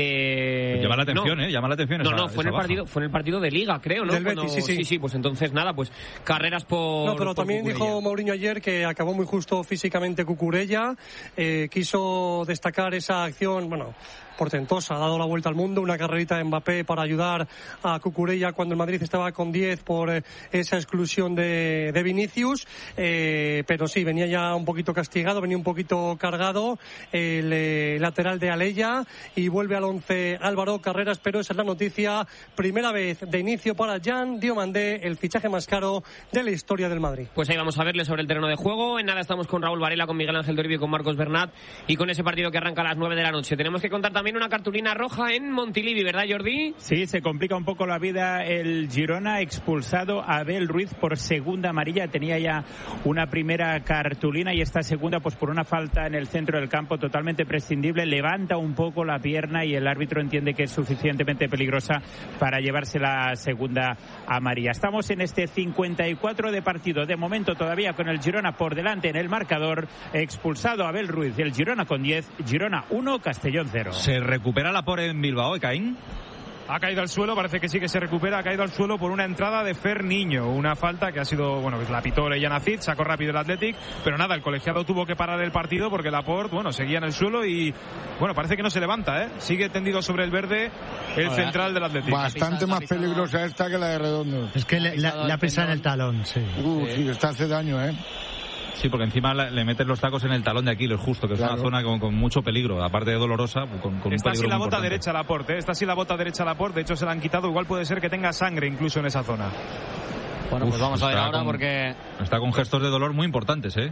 Speaker 7: Eh,
Speaker 5: llama la atención,
Speaker 7: no,
Speaker 5: eh, llama la atención.
Speaker 7: No,
Speaker 5: esa,
Speaker 7: no, fue en el
Speaker 5: baja.
Speaker 7: partido, fue en el partido de Liga, creo, ¿no?
Speaker 10: Del Betis,
Speaker 7: Cuando,
Speaker 10: sí, sí.
Speaker 7: sí, sí, pues entonces nada, pues Carreras por.
Speaker 10: No, pero
Speaker 7: por
Speaker 10: también
Speaker 7: Cucurella.
Speaker 10: dijo Mourinho ayer que acabó muy justo físicamente Cucurella. Eh, quiso destacar esa acción, bueno, portentosa, ha dado la vuelta al mundo, una carrerita de Mbappé para ayudar a Cucurella cuando el Madrid estaba con diez por eh, esa exclusión de, de Vinicius, eh, pero sí, venía ya un poquito castigado, venía un poquito cargado el eh, lateral de Aleya y vuelve al once Álvaro Carreras, pero esa es la noticia, primera vez de inicio para Jan Diomandé, el fichaje más caro de la historia del Madrid.
Speaker 7: Pues ahí vamos a verle sobre el terreno de juego, en nada estamos con Raúl Varela, con Miguel Ángel Toribio y con Marcos Bernat y con ese partido que arranca a las nueve de la noche. Tenemos que contar también una cartulina roja en Montilivi, ¿verdad, Jordi?
Speaker 13: Sí, se complica un poco la vida el Girona, expulsado a Abel Ruiz por segunda amarilla. Tenía ya una primera cartulina y esta segunda pues por una falta en el centro del campo totalmente prescindible. Levanta un poco la pierna y el árbitro entiende que es suficientemente peligrosa para llevarse la segunda amarilla. Estamos en este cincuenta y cuatro de partido. De momento todavía con el Girona por delante en el marcador. Expulsado Abel Ruiz. El Girona con diez. Girona uno, Castellón cero.
Speaker 5: Se recupera la por en Bilbao, ¿eh, Caín?
Speaker 6: Ha caído al suelo, parece que sí que se recupera, ha caído al suelo por una entrada de Fer Niño, una falta que ha sido, bueno, pues la pitó Orellana Cid, sacó rápido el Athletic, pero nada, el colegiado tuvo que parar el partido porque Laporte, bueno, seguía en el suelo y, bueno, parece que no se levanta, ¿eh? Sigue tendido sobre el verde el Ahora, central del Athletic.
Speaker 4: Bastante más peligrosa esta que la de Redondo.
Speaker 3: Es que le, le, le ha pisado en el talón, sí.
Speaker 4: Uh, sí, sí, está hace daño, ¿eh?
Speaker 5: Sí, porque encima le meten los tacos en el talón de Aquiles, justo, que claro. Es una zona con, con mucho peligro, aparte de dolorosa, con, con
Speaker 6: está
Speaker 5: un peligro
Speaker 6: así la bota
Speaker 5: importante.
Speaker 6: derecha Laporte, ¿eh? Está así la bota derecha Laporte, de hecho se la han quitado, igual puede ser que tenga sangre incluso en esa zona.
Speaker 1: Bueno,
Speaker 5: Uf,
Speaker 1: pues vamos a ver ahora
Speaker 5: con,
Speaker 1: porque...
Speaker 5: Está con gestos de dolor muy importantes, ¿eh?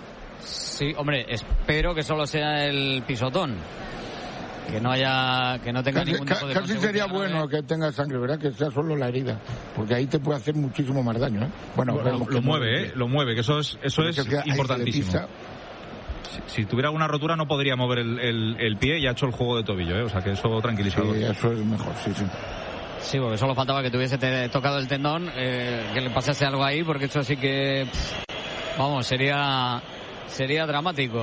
Speaker 1: Sí, hombre, espero que solo sea el pisotón. Que no haya, que no tenga
Speaker 4: casi,
Speaker 1: ningún tipo de
Speaker 4: casi sería bueno ¿eh? que tenga sangre, ¿verdad? Que sea solo la herida, porque ahí te puede hacer muchísimo más daño, ¿eh? Bueno,
Speaker 5: bueno lo, lo mueve, ¿eh? Lo mueve, que eso es, eso es importantísimo. Si, si tuviera alguna rotura no podría mover el, el, el pie y ha hecho el juego de tobillo, ¿eh? O sea que eso tranquilizador.
Speaker 4: Sí, eso es mejor, sí, sí.
Speaker 1: Sí, porque solo faltaba que tuviese te, tocado el tendón, eh, que le pasase algo ahí, porque eso sí que, pff, vamos, sería, sería dramático.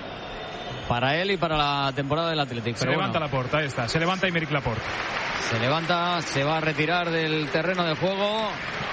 Speaker 1: Para él y para la temporada del Athletic.
Speaker 6: Se levanta bueno. Laporte, ahí está. Se levanta Aymeric Laporte.
Speaker 1: Se levanta, se va a retirar del terreno de juego.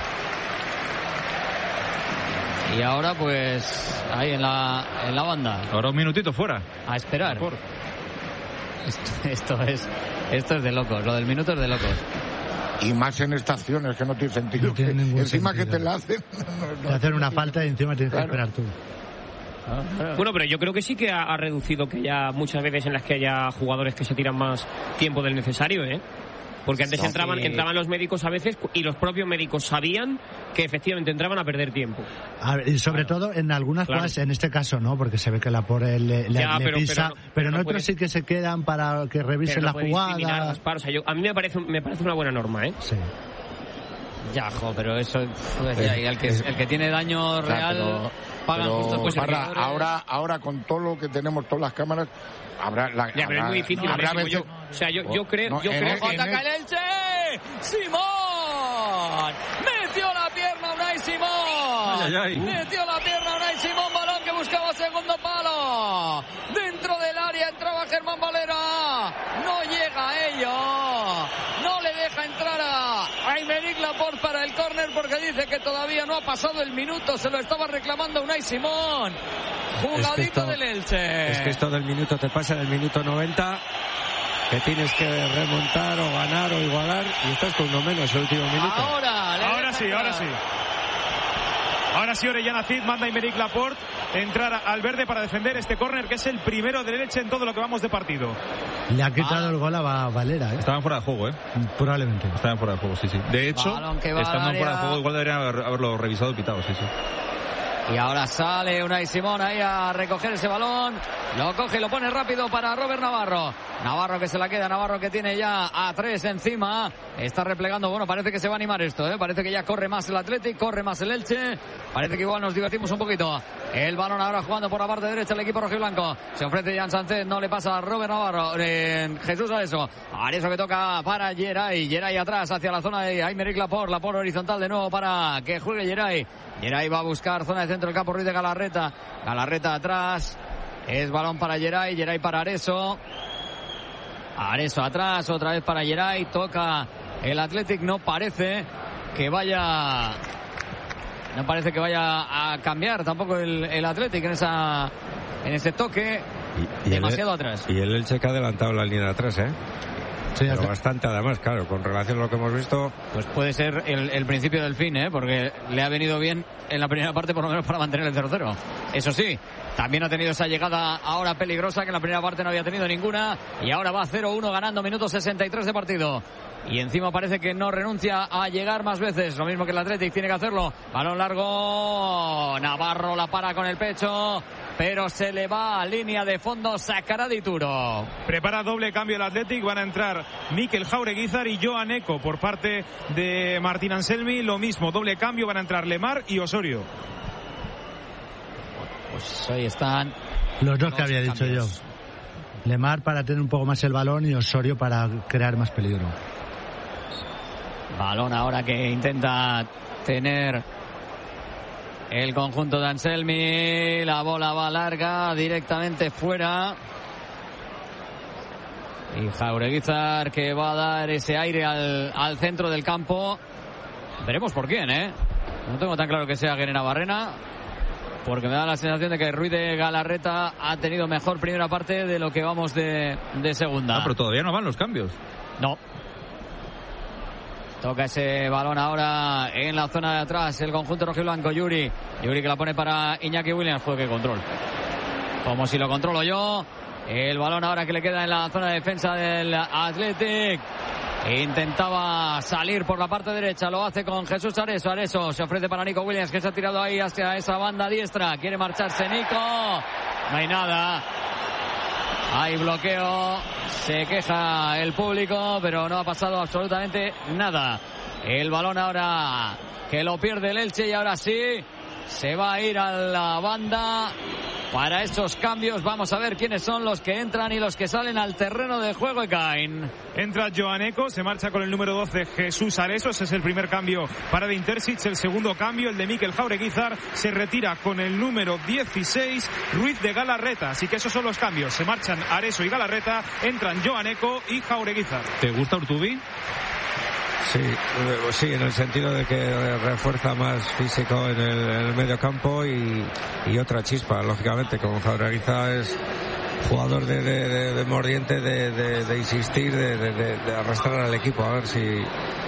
Speaker 1: Y ahora pues ahí en la, en la banda.
Speaker 5: Ahora un minutito fuera.
Speaker 1: A esperar. Esto, esto es esto es de locos. Lo del minuto es de locos.
Speaker 4: Y más en estaciones que no tiene sentido.
Speaker 3: No tiene
Speaker 4: que,
Speaker 3: ningún
Speaker 4: encima
Speaker 3: sentido.
Speaker 4: que te la hacen.
Speaker 3: Te hacen una falta y encima tienes
Speaker 4: Claro.
Speaker 3: que esperar tú.
Speaker 7: Bueno, pero yo creo que sí que ha, ha reducido que haya muchas veces en las que haya jugadores que se tiran más tiempo del necesario, ¿eh? Porque antes
Speaker 1: No,
Speaker 7: entraban,
Speaker 1: sí.
Speaker 7: entraban los médicos a veces y los propios médicos sabían que efectivamente entraban a perder tiempo.
Speaker 3: A ver, y sobre todo en algunas
Speaker 7: Claro.
Speaker 3: jugadas, en este caso no, porque se ve que la pobre le, le-
Speaker 7: Ya,
Speaker 3: le
Speaker 7: pero-
Speaker 3: pisa,
Speaker 7: pero
Speaker 3: pero,
Speaker 7: no- pero
Speaker 3: en
Speaker 7: no
Speaker 3: otros
Speaker 7: puede-
Speaker 3: sí que se quedan para que revisen
Speaker 7: Pero no
Speaker 3: la
Speaker 7: puede discriminar,
Speaker 3: jugada.
Speaker 7: Gaspar. O sea, yo- a mí me parece, me parece una buena norma, ¿eh?
Speaker 3: Sí.
Speaker 1: Ya, jo, pero eso... Pues ya, y el, que, el que tiene daño real
Speaker 4: Claro,
Speaker 1: pagan
Speaker 4: pero,
Speaker 1: justo pues
Speaker 4: Parra,
Speaker 1: jugadores.
Speaker 4: ahora, ahora con todo lo que tenemos, todas las cámaras, habrá... La,
Speaker 7: Ya, pero
Speaker 4: habrá-
Speaker 7: es muy difícil.
Speaker 4: habrá
Speaker 7: Máximo,
Speaker 4: veces-
Speaker 7: yo- o sea, yo, yo creo...
Speaker 4: No,
Speaker 7: yo
Speaker 4: en
Speaker 7: creo
Speaker 4: el-
Speaker 7: que-
Speaker 4: en
Speaker 1: ¡Ataca el Elche! ¡Simón! ¡Metió la pierna Unai Simón!
Speaker 5: Ay, ay, ay.
Speaker 1: ¡Metió la pierna Unai Simón! Balón que buscaba segundo palo. Dentro del área entraba Germán Valera. No llega a ello. No le deja entrar a Aymeric Laporte para el córner porque dice que todavía no ha pasado el minuto. Se lo estaba reclamando Unai Simón. Jugadito
Speaker 2: Es que esto-
Speaker 1: del Elche.
Speaker 2: Es que esto del minuto te pasa en el minuto noventa, que tienes que remontar o ganar o igualar, y estás con uno menos el último minuto.
Speaker 1: Ahora, le
Speaker 6: Ahora
Speaker 1: deja
Speaker 6: sí,
Speaker 1: entrar.
Speaker 6: ahora sí. Ahora sí, Orellana Cid manda a Aymeric Laporte entrar al verde para defender este córner, que es el primero del Elche en todo lo que vamos de partido.
Speaker 3: Le ha quitado el gol a Va- Valera, ¿eh?
Speaker 5: Estaban fuera de juego, ¿eh?
Speaker 3: Probablemente.
Speaker 5: Estaban fuera de juego, sí, sí. De hecho,
Speaker 1: Balón que va
Speaker 5: estando
Speaker 1: al
Speaker 5: fuera de
Speaker 1: área.
Speaker 5: juego, igual deberían haber- haberlo revisado y pitado, sí, sí.
Speaker 1: Y ahora sale Unai Simón ahí a recoger ese balón. Lo coge y lo pone rápido para Robert Navarro. Navarro que se la queda, Navarro que tiene ya a tres encima. Está replegando, bueno, parece que se va a animar esto, ¿eh? Parece que ya corre más el Athletic, corre más el Elche. Parece que igual nos divertimos un poquito. El balón ahora jugando por la parte derecha el equipo rojiblanco. Se ofrece Jan Sánchez, no le pasa a Robert Navarro. Eh, Jesús Areso. Areso que toca para Geray. Geray atrás hacia la zona de Aymeric Laporte. Laporte horizontal de nuevo para que juegue Geray. Geray va a buscar zona de centro del campo, Ruiz de Galarreta. Galarreta atrás. Es balón para Geray. Geray para Areso. Areso atrás, otra vez para Geray. Toca el Athletic. No parece que vaya... No parece que vaya a cambiar tampoco el, el Athletic en esa en ese toque.
Speaker 2: Y- y el-
Speaker 1: demasiado atrás.
Speaker 2: Y el Elche que ha adelantado la línea de atrás, ¿eh?
Speaker 3: Sí,
Speaker 2: Pero
Speaker 3: hasta-
Speaker 2: bastante además, claro, con relación a lo que hemos visto.
Speaker 1: Pues puede ser el, el principio del fin, ¿eh? Porque le ha venido bien en la primera parte por lo menos para mantener el cero cero. Eso sí, también ha tenido esa llegada ahora peligrosa que en la primera parte no había tenido ninguna. Y ahora va cero uno ganando, minuto sesenta y tres de partido. Y encima parece que no renuncia a llegar más veces. Lo mismo que el Athletic tiene que hacerlo. Balón largo. Navarro la para con el pecho. Pero se le va a línea de fondo. Sacará de Turo.
Speaker 6: Prepara doble cambio el Athletic. Van a entrar Mikel Jaureguizar y Joan Eco por parte de Martín Anselmi. Lo mismo, doble cambio. Van a entrar Lemar y Osorio.
Speaker 1: Pues ahí están.
Speaker 3: Los dos
Speaker 1: Dos
Speaker 3: que había dicho
Speaker 1: cambios.
Speaker 3: yo. Lemar para tener un poco más el balón y Osorio para crear más peligro.
Speaker 1: Balón ahora que intenta tener el conjunto de Anselmi. La bola va larga, directamente fuera. Y Jaureguizar que va a dar ese aire al, al centro del campo. Veremos por quién, ¿eh? No tengo tan claro que sea Guerena Barrena, porque me da la sensación de que Ruiz de Galarreta ha tenido mejor primera parte de lo que vamos de, de segunda.
Speaker 5: Ah, pero todavía no van los cambios.
Speaker 1: No. Toca ese balón ahora en la zona de atrás el conjunto rojiblanco. Yuri. Yuri que la pone para Iñaki Williams. Fue que control. Como si lo controlo yo. El balón ahora que le queda en la zona de defensa del Athletic. Intentaba salir por la parte derecha. Lo hace con Jesús Areso. Areso se ofrece para Nico Williams, que se ha tirado ahí hacia esa banda diestra. Quiere marcharse Nico. No hay nada. Hay bloqueo, se queja el público, pero no ha pasado absolutamente nada. El balón ahora que lo pierde el Elche y ahora sí se va a ir a la banda para esos cambios. Vamos a ver quiénes son los que entran y los que salen al terreno de juego y caen.
Speaker 6: Entra Joan Eco, se marcha con el número doce Jesús Areso. Ese es el primer cambio para de Intersic. El segundo cambio, el de Mikel Jaureguizar, se retira con el número dieciséis Ruiz de Galarreta. Así que esos son los cambios. Se marchan Areso y Galarreta, entran Joan Eco y Jaureguizar.
Speaker 5: ¿Te gusta Urtubi?
Speaker 2: Sí, eh, sí, en el sentido de que refuerza más físico en el, en el medio campo y, y otra chispa, lógicamente, como Jaureguizar es jugador de, de, de, de mordiente, de, de, de insistir, de, de, de arrastrar al equipo, a ver si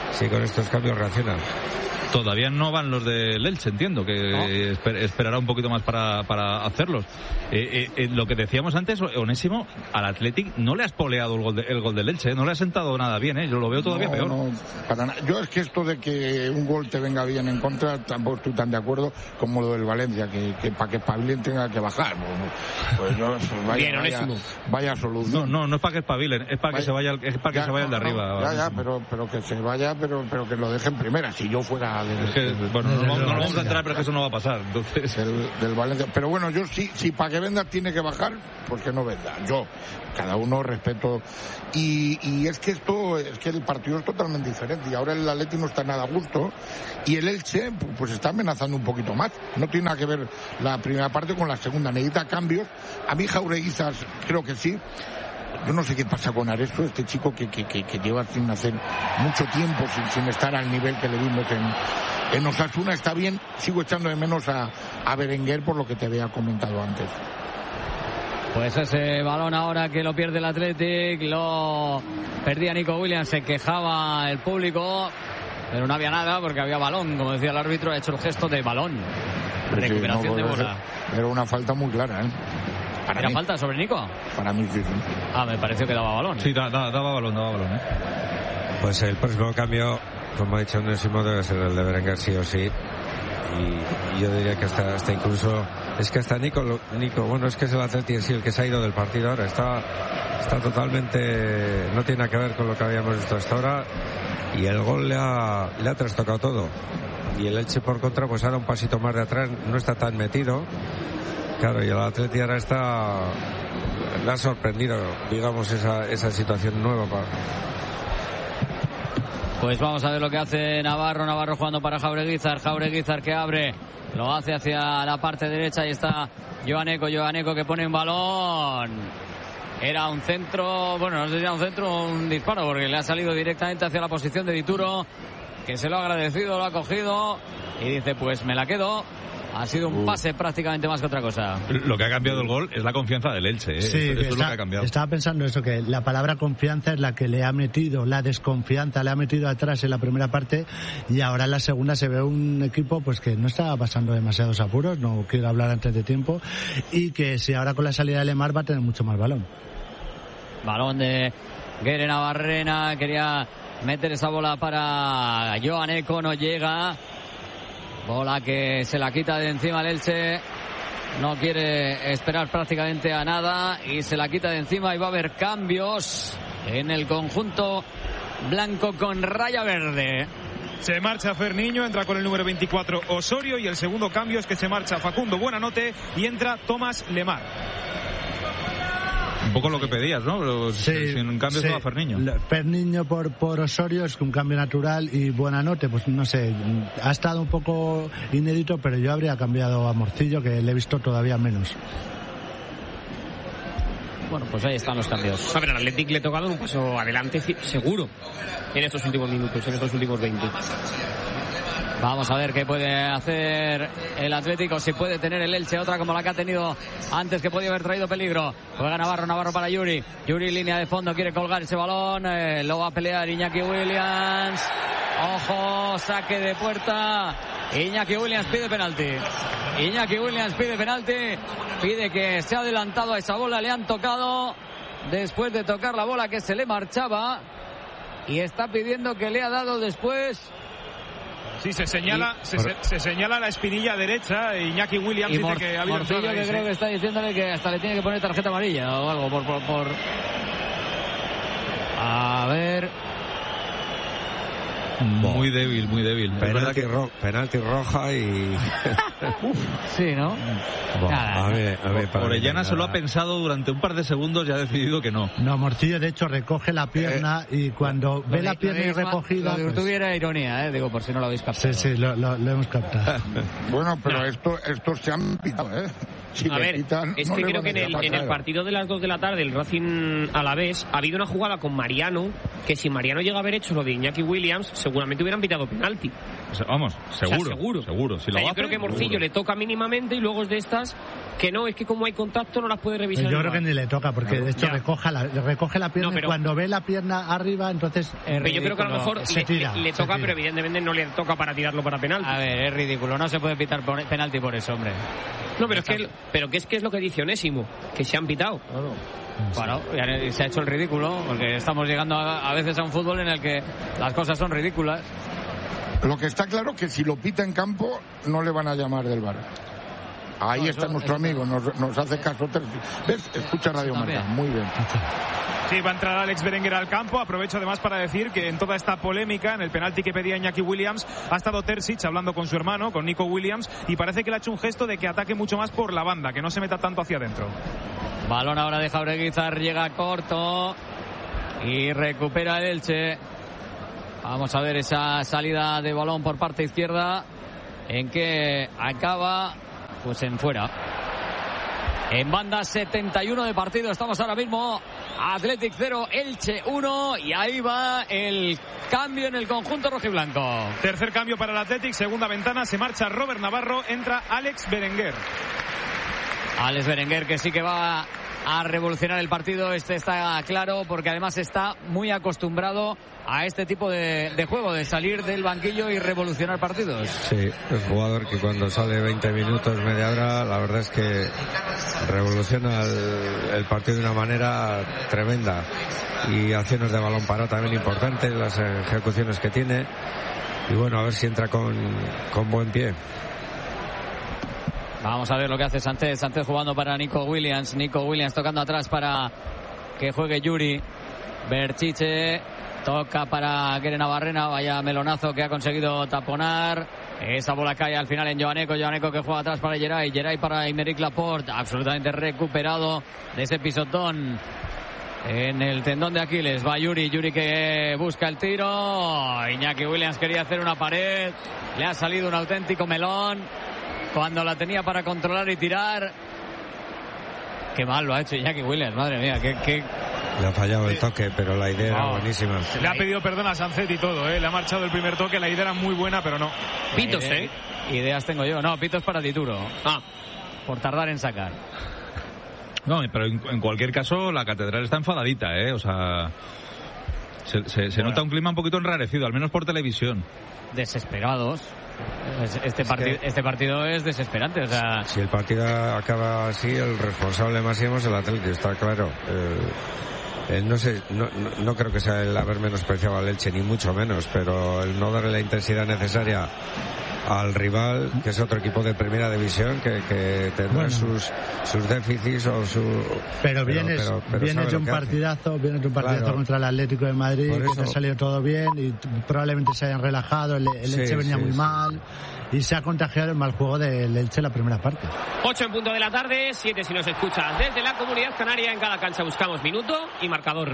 Speaker 2: si con estos cambios reacciona.
Speaker 5: Todavía no van los del Elche, entiendo, que
Speaker 2: ¿No?
Speaker 5: esper- esperará un poquito más para, para hacerlos. Eh, eh, eh, lo que decíamos antes, Onésimo, al Athletic no le has poleado el gol, de, el gol del Elche, ¿eh? No le ha sentado nada bien, ¿eh? Yo lo veo todavía
Speaker 4: No,
Speaker 5: peor.
Speaker 4: no, para nada. Yo es que esto de que un gol te venga bien en contra, tampoco estoy tan de acuerdo como lo del Valencia, que, que para que espabilen tenga que bajar. Pues, pues yo, pues vaya,
Speaker 7: Bien,
Speaker 4: vaya,
Speaker 7: Onésimo.
Speaker 4: vaya solución.
Speaker 5: No, no, no es para que espabilen, es para que
Speaker 4: Vaya-
Speaker 5: se vaya, el- es para que
Speaker 4: Ya,
Speaker 5: se vaya el de
Speaker 4: no, no,
Speaker 5: arriba.
Speaker 4: Ya, ya,
Speaker 5: Onésimo.
Speaker 4: pero, pero que se vaya, pero, pero que lo dejen primera. Si yo fuera del,
Speaker 5: Es que, bueno, no, no, no vamos a entrar, pero es que eso no va a pasar. Entonces,
Speaker 4: del, del Valencia. Pero bueno, yo sí, si para que venda tiene que bajar, pues que no venda. Yo, cada uno respeto. Y, y es que esto, es que el partido es totalmente diferente. Y ahora el Atleti no está nada a gusto. Y el Elche, pues está amenazando un poquito más. No tiene nada que ver la primera parte con la segunda. Necesita cambios. A mí Jaureguizas creo que sí. Yo no sé qué pasa con Areso, este chico que, que, que, que lleva sin hacer mucho tiempo, sin, sin estar al nivel que le vimos en, en Osasuna. Está bien, sigo echando de menos a, a Berenguer por lo que te había comentado antes.
Speaker 1: Pues ese balón ahora que lo pierde el Athletic, lo perdía Nico Williams, se quejaba el público, pero no había nada porque había balón, como decía el árbitro, ha hecho el gesto de balón.
Speaker 4: Pero sí,
Speaker 1: Recuperación
Speaker 4: no,
Speaker 1: de
Speaker 4: pues,
Speaker 1: bola.
Speaker 4: Era una falta muy clara, ¿eh? Para
Speaker 1: ¿Era
Speaker 4: mí.
Speaker 1: falta sobre Nico?
Speaker 4: Para mí sí, sí.
Speaker 1: Ah, me pareció que daba balón.
Speaker 5: sí, da- da- daba balón, daba balón, ¿eh?
Speaker 2: Pues el próximo cambio, como ha dicho Onésimo, debe ser el de Berenguer sí o sí. Y, y yo diría que hasta, hasta incluso, es que hasta Nico, lo- Nico, bueno, es que es el Atleti en sí el que se ha ido del partido ahora, está, está totalmente, no tiene nada que ver con lo que habíamos visto hasta ahora, y el gol le ha, le ha trastocado todo. Y el Elche por contra, pues ahora un pasito más de atrás, no está tan metido. Claro, y el Atleti ahora está, le ha sorprendido, digamos, esa, esa situación nueva para...
Speaker 1: Pues vamos a ver lo que hace Navarro. Navarro jugando para Jaureguizar. Jaureguizar que abre. Lo hace hacia la parte derecha. Ahí está Joaneco. Joaneco que pone un balón. Era un centro. Bueno, no sé si era un centro o un disparo, porque le ha salido directamente hacia la posición de Dituro, que se lo ha agradecido, lo ha cogido. Y dice, pues me la quedo. Ha sido un pase prácticamente más que otra cosa.
Speaker 5: Lo que ha cambiado el gol es la confianza del Elche, ¿eh?
Speaker 3: Sí,
Speaker 5: eso, eso
Speaker 3: está-
Speaker 5: es lo que ha cambiado.
Speaker 3: estaba pensando eso, que la palabra confianza es la que le ha metido, la desconfianza le ha metido atrás en la primera parte, y ahora en la segunda se ve un equipo pues que no está pasando demasiados apuros, no quiero hablar antes de tiempo, y que si ahora con la salida de Lemar va a tener mucho más balón.
Speaker 1: Balón de Guere Navarrena. Quería meter esa bola para Joaneco. No llega. Bola que se la quita de encima el Elche. No quiere esperar prácticamente a nada y se la quita de encima, y va a haber cambios en el conjunto blanco con raya verde.
Speaker 6: Se marcha Ferniño, entra con el número veinticuatro Osorio, y el segundo cambio es que se marcha Facundo Buenanote y entra Tomás Lemar.
Speaker 5: Un poco lo que pedías, ¿no? Pero
Speaker 3: Sí,
Speaker 5: sin cambio
Speaker 3: sí.
Speaker 5: se va Ferniño.
Speaker 3: Lo- Ferniño por, por Osorio es un cambio natural, y Buenanote, pues no sé, ha estado un poco inédito, pero yo habría cambiado a Morcillo, que le he visto todavía menos.
Speaker 1: Bueno, pues ahí están los cambios.
Speaker 7: A ver, al Athletic le toca dar un paso adelante ci- seguro en estos últimos minutos, en estos últimos veinte.
Speaker 1: Vamos a ver qué puede hacer el Atlético, si puede tener el Elche otra como la que ha tenido antes, que podía haber traído peligro. Juega Navarro, Navarro para Yuri. Yuri, línea de fondo, quiere colgar ese balón. Eh, lo va a pelear Iñaki Williams. Ojo, saque de puerta. Iñaki Williams pide penalti. Iñaki Williams pide penalti. Pide que se ha adelantado a esa bola, le han tocado después de tocar la bola que se le marchaba. Y está pidiendo que le ha dado después.
Speaker 6: Sí, se señala,
Speaker 1: Y-
Speaker 6: se, se, se señala la espinilla derecha. e Iñaki Williams
Speaker 1: Y
Speaker 6: dice
Speaker 1: Mor-
Speaker 6: que ha habido
Speaker 1: Morcillo,
Speaker 6: entrada ahí,
Speaker 1: que
Speaker 6: sí.
Speaker 1: creo que está diciéndole que hasta le tiene que poner tarjeta amarilla o algo por, por, por... A ver.
Speaker 5: Muy débil, muy débil. Es verdad
Speaker 2: Penalti,
Speaker 5: que-
Speaker 2: ro- penalti roja y...
Speaker 1: Sí, ¿no?
Speaker 2: Buah,
Speaker 1: Nada.
Speaker 2: a ver, a ver, para
Speaker 5: Orellana
Speaker 2: mí,
Speaker 5: se lo ha
Speaker 2: nada.
Speaker 5: pensado durante un par de segundos y ha decidido que no.
Speaker 3: No, Morcillo de hecho recoge la pierna, y cuando ve la pierna
Speaker 1: Lo de-
Speaker 3: recogida...
Speaker 1: Lo de
Speaker 3: pues-
Speaker 1: Urtubi era ironía, ¿eh? Digo, por si no lo habéis captado.
Speaker 3: Sí, sí, lo, lo- lo hemos captado.
Speaker 4: Bueno, pero esto, estos se han pitado, ¿eh? Si
Speaker 7: A
Speaker 4: le
Speaker 7: ver,
Speaker 4: pitan,
Speaker 7: es
Speaker 4: no
Speaker 7: que
Speaker 4: le
Speaker 7: creo
Speaker 4: van
Speaker 7: que
Speaker 4: a
Speaker 7: en el,
Speaker 4: pasar.
Speaker 7: en el partido de las dos de la tarde, el Racing Alavés, ha habido una jugada con Mariano, que si Mariano llega a haber hecho lo de Iñaki Williams, seguramente hubieran pitado penalti.
Speaker 5: O sea, vamos,
Speaker 7: O sea,
Speaker 5: seguro.
Speaker 7: seguro.
Speaker 5: Seguro. Si
Speaker 7: O sea,
Speaker 5: lo
Speaker 7: yo
Speaker 5: hace,
Speaker 7: creo que Morcillo
Speaker 5: seguro.
Speaker 7: le toca mínimamente, y luego es de estas que no, es que como hay contacto no las puede revisar.
Speaker 3: Yo creo que ni le toca, porque de hecho recoge la, recoge la pierna, no, pero, y cuando ve la pierna arriba, entonces
Speaker 7: pero yo creo que a lo mejor
Speaker 3: se tira,
Speaker 7: le, le toca, pero evidentemente no le toca para tirarlo para penalti.
Speaker 1: A ver, es ridículo, no se puede pitar por, penalti por eso, hombre.
Speaker 7: No, pero es que, pero que es que es lo que dice Onésimo, que se han pitado.
Speaker 1: Claro. Bueno, se ha hecho el ridículo, porque estamos llegando a, a veces a un fútbol en el que las cosas son ridículas.
Speaker 4: Lo que está claro que si lo pita en campo no le van a llamar del V A R. Ahí no, está yo, nuestro amigo, nos, nos hace caso. ¿Ves? Escucha Radio Marca, muy bien.
Speaker 6: Sí, va a entrar Alex Berenguer al campo. Aprovecho además para decir que en toda esta polémica, en el penalti que pedía Iñaki Williams, ha estado Terzic hablando con su hermano, con Nico Williams, y parece que le ha hecho un gesto de que ataque mucho más por la banda, que no se meta tanto hacia adentro.
Speaker 1: Balón ahora de Jaureguizar, llega corto y recupera el Elche. Vamos a ver esa salida de balón por parte izquierda, en que acaba pues en fuera. En banda, setenta y uno de partido, estamos ahora mismo Athletic cero, Elche uno, y ahí va el cambio en el conjunto rojiblanco.
Speaker 6: Tercer cambio para el Athletic, segunda ventana, se marcha Robert Navarro, entra Alex Berenguer.
Speaker 1: Alex Berenguer, que sí que va a revolucionar el partido, este está claro, porque además está muy acostumbrado a este tipo de, de juego, de salir del banquillo y revolucionar partidos.
Speaker 2: Sí, es un jugador que cuando sale veinte minutos, media hora, la verdad es que revoluciona el, el partido de una manera tremenda, y acciones de balón parado también importantes, las ejecuciones que tiene, y bueno, a ver si entra con, con buen pie.
Speaker 1: Vamos a ver lo que hace Sánchez. Sánchez jugando para Nico Williams. Nico Williams tocando atrás para que juegue Yuri. Berchiche toca para Keren Navarrena. Vaya melonazo que ha conseguido taponar. Esa bola cae al final en Joaneco. Joaneco que juega atrás para Geray. Geray para Aymeric Laporte. Absolutamente recuperado de ese pisotón en el tendón de Aquiles. Va Yuri. Yuri que busca el tiro. Iñaki Williams quería hacer una pared. Le ha salido un auténtico melón cuando la tenía para controlar y tirar. Qué mal lo ha hecho Iñaki Williams, madre mía, qué, qué...
Speaker 2: Le ha fallado el toque, pero la idea
Speaker 6: wow.
Speaker 2: era buenísima.
Speaker 6: Le ha pedido perdón a Sancet y todo, ¿eh? Le ha marchado el primer toque, la idea era muy buena, pero no.
Speaker 7: Pitos, ¿eh?
Speaker 1: Ideas tengo yo. No, pitos para Tituro. Ah, por tardar en sacar.
Speaker 5: No, pero en, en cualquier caso, la catedral está enfadadita, ¿eh? O sea, se, se, se bueno. nota un clima un poquito enrarecido, al menos por televisión.
Speaker 1: Desesperados. Este, partido, es que este partido es desesperante, o sea...
Speaker 2: Si el partido acaba así, el responsable máximo es el Atlético, está claro. Eh, eh, no sé, no, no, no creo que sea el haber menospreciado al Elche, ni mucho menos, pero el no darle la intensidad necesaria al rival, que es otro equipo de primera división, que, que tendrá bueno. sus sus déficits o su...
Speaker 3: Pero vienes, pero, pero, pero vienes de un partidazo, vienes de un partidazo claro. contra el Atlético de Madrid, que te ha salido todo bien y probablemente se hayan relajado, el, el sí, Elche venía sí, muy sí. mal y se ha contagiado el mal juego del Elche en la primera parte.
Speaker 7: ocho en punto de la tarde, siete si nos escuchas desde la Comunidad Canaria. En cada cancha buscamos minuto y marcador.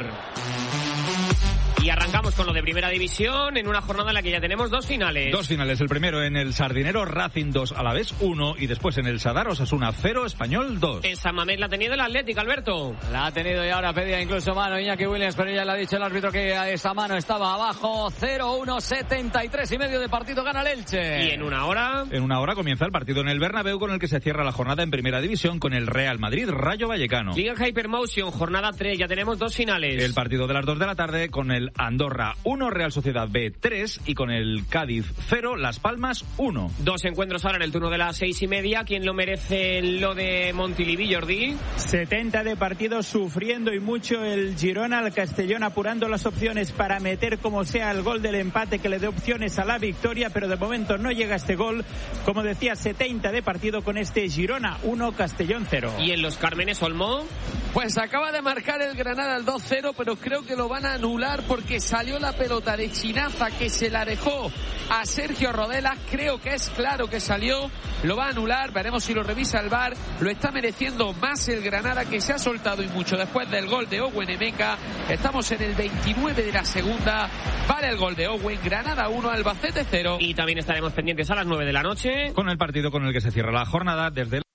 Speaker 7: Y arrancamos con lo de Primera División en una jornada en la que ya tenemos dos finales.
Speaker 5: Dos finales. El primero en el Sardinero, Racing dos, Alavés uno, y después en el Sadar, Osasuna cero, Español dos.
Speaker 7: En San Mamés la ha tenido el Atlético, Alberto.
Speaker 1: La ha tenido y ahora pedía incluso mano Iñaki Williams, pero ya le ha dicho el árbitro que esa mano estaba abajo. cero uno, setenta y tres y medio de partido, gana el Elche.
Speaker 7: Y en una hora...
Speaker 5: En una hora comienza el partido en el Bernabéu, con el que se cierra la jornada en Primera División con el Real Madrid, Rayo Vallecano.
Speaker 7: Liga Hypermotion, jornada tres, ya tenemos dos finales.
Speaker 5: El partido de las dos de la tarde con el Andorra uno, Real Sociedad B tres, y con el Cádiz cero, Las Palmas uno.
Speaker 7: Dos encuentros ahora en el turno de las seis y media. ¿Quién lo merece lo de Montilivi, Jordi?
Speaker 13: setenta de partido, sufriendo y mucho el Girona, al Castellón apurando las opciones para meter como sea el gol del empate que le dé opciones a la victoria, pero de momento no llega este gol. Como decía, setenta de partido con este Girona uno, Castellón cero.
Speaker 7: ¿Y en los Cármenes, Olmo?
Speaker 9: Pues acaba de marcar el Granada el dos cero, pero creo que lo van a anular porque salió la pelota de Chinaza que se la dejó a Sergio Rodelas. Creo que es claro que salió, lo va a anular, veremos si lo revisa el V A R. Lo está mereciendo más el Granada, que se ha soltado y mucho después del gol de Owen Emeka. Estamos en el veintinueve de la segunda, vale el gol de Owen. Granada uno, Albacete cero.
Speaker 7: Y también estaremos pendientes a las nueve de la noche
Speaker 5: con el partido con el que se cierra la jornada desde el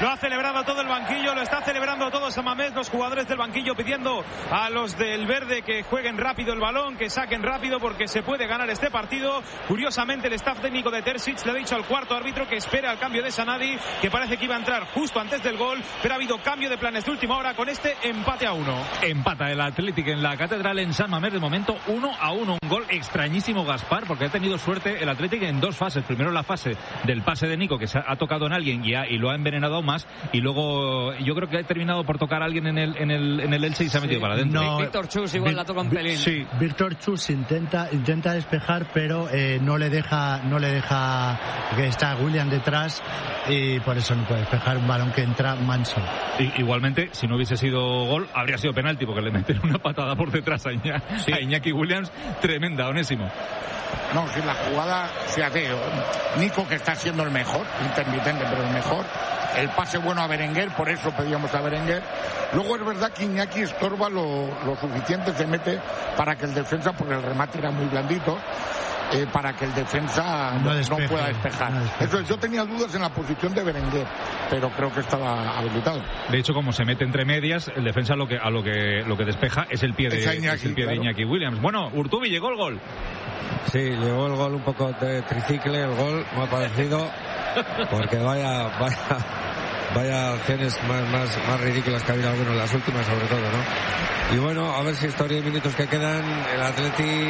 Speaker 6: lo ha celebrado todo el banquillo, lo está celebrando todo San Mamés, los jugadores del banquillo pidiendo a los del verde que jueguen rápido el balón, que saquen rápido porque se puede ganar este partido. Curiosamente el staff técnico de Terzic le ha dicho al cuarto árbitro que espere al cambio de Sanadi, que parece que iba a entrar justo antes del gol, pero ha habido cambio de planes de última hora con este empate a uno.
Speaker 5: Empata el Athletic en la Catedral en San Mamés, de momento uno a uno, un gol extrañísimo, Gaspar, porque ha tenido suerte el Athletic en dos fases. Primero la fase del pase de Nico, que se ha tocado en alguien y, ha, y lo ha envenenado aún más, y luego yo creo que ha terminado por tocar a alguien en el, en el, en el Elche y se ha metido sí, para adentro.
Speaker 1: No, Víctor Chus igual la toca un pelín.
Speaker 3: Sí. Víctor Chus intenta intenta despejar, pero eh, no le deja no le deja que está William detrás y por eso no puede despejar un balón que entra manso.
Speaker 5: Y, igualmente, si no hubiese sido gol, habría sido penalti, porque le meten una patada por detrás a, Iña, sí. a Iñaki Williams, tremenda, Onésimo.
Speaker 4: No, si la jugada se hace, Nico, que está siendo el mejor, intermitente, pero el mejor, el pase bueno a Berenguer, por eso pedíamos a Berenguer. Luego es verdad que Iñaki estorba lo, lo suficiente, se mete para que el defensa, porque el remate era muy blandito, eh, para que el defensa no, no, despeje, no pueda despejar. No despeje. Eso, yo tenía dudas en la posición de Berenguer, pero creo que estaba habilitado.
Speaker 5: De hecho, como se mete entre medias, el defensa lo que a lo que lo que despeja es el pie de, es Iñaki, es el pie claro. de Iñaki Williams. Bueno, Urtubi, llegó el gol.
Speaker 2: Sí, llegó el gol un poco de tricicle, el gol me ha parecido, porque vaya, vaya, vaya acciones más, más, más ridículas que ha habido algunos en las últimas, sobre todo, ¿no? Y bueno, a ver si estos diez minutos que quedan, el Atleti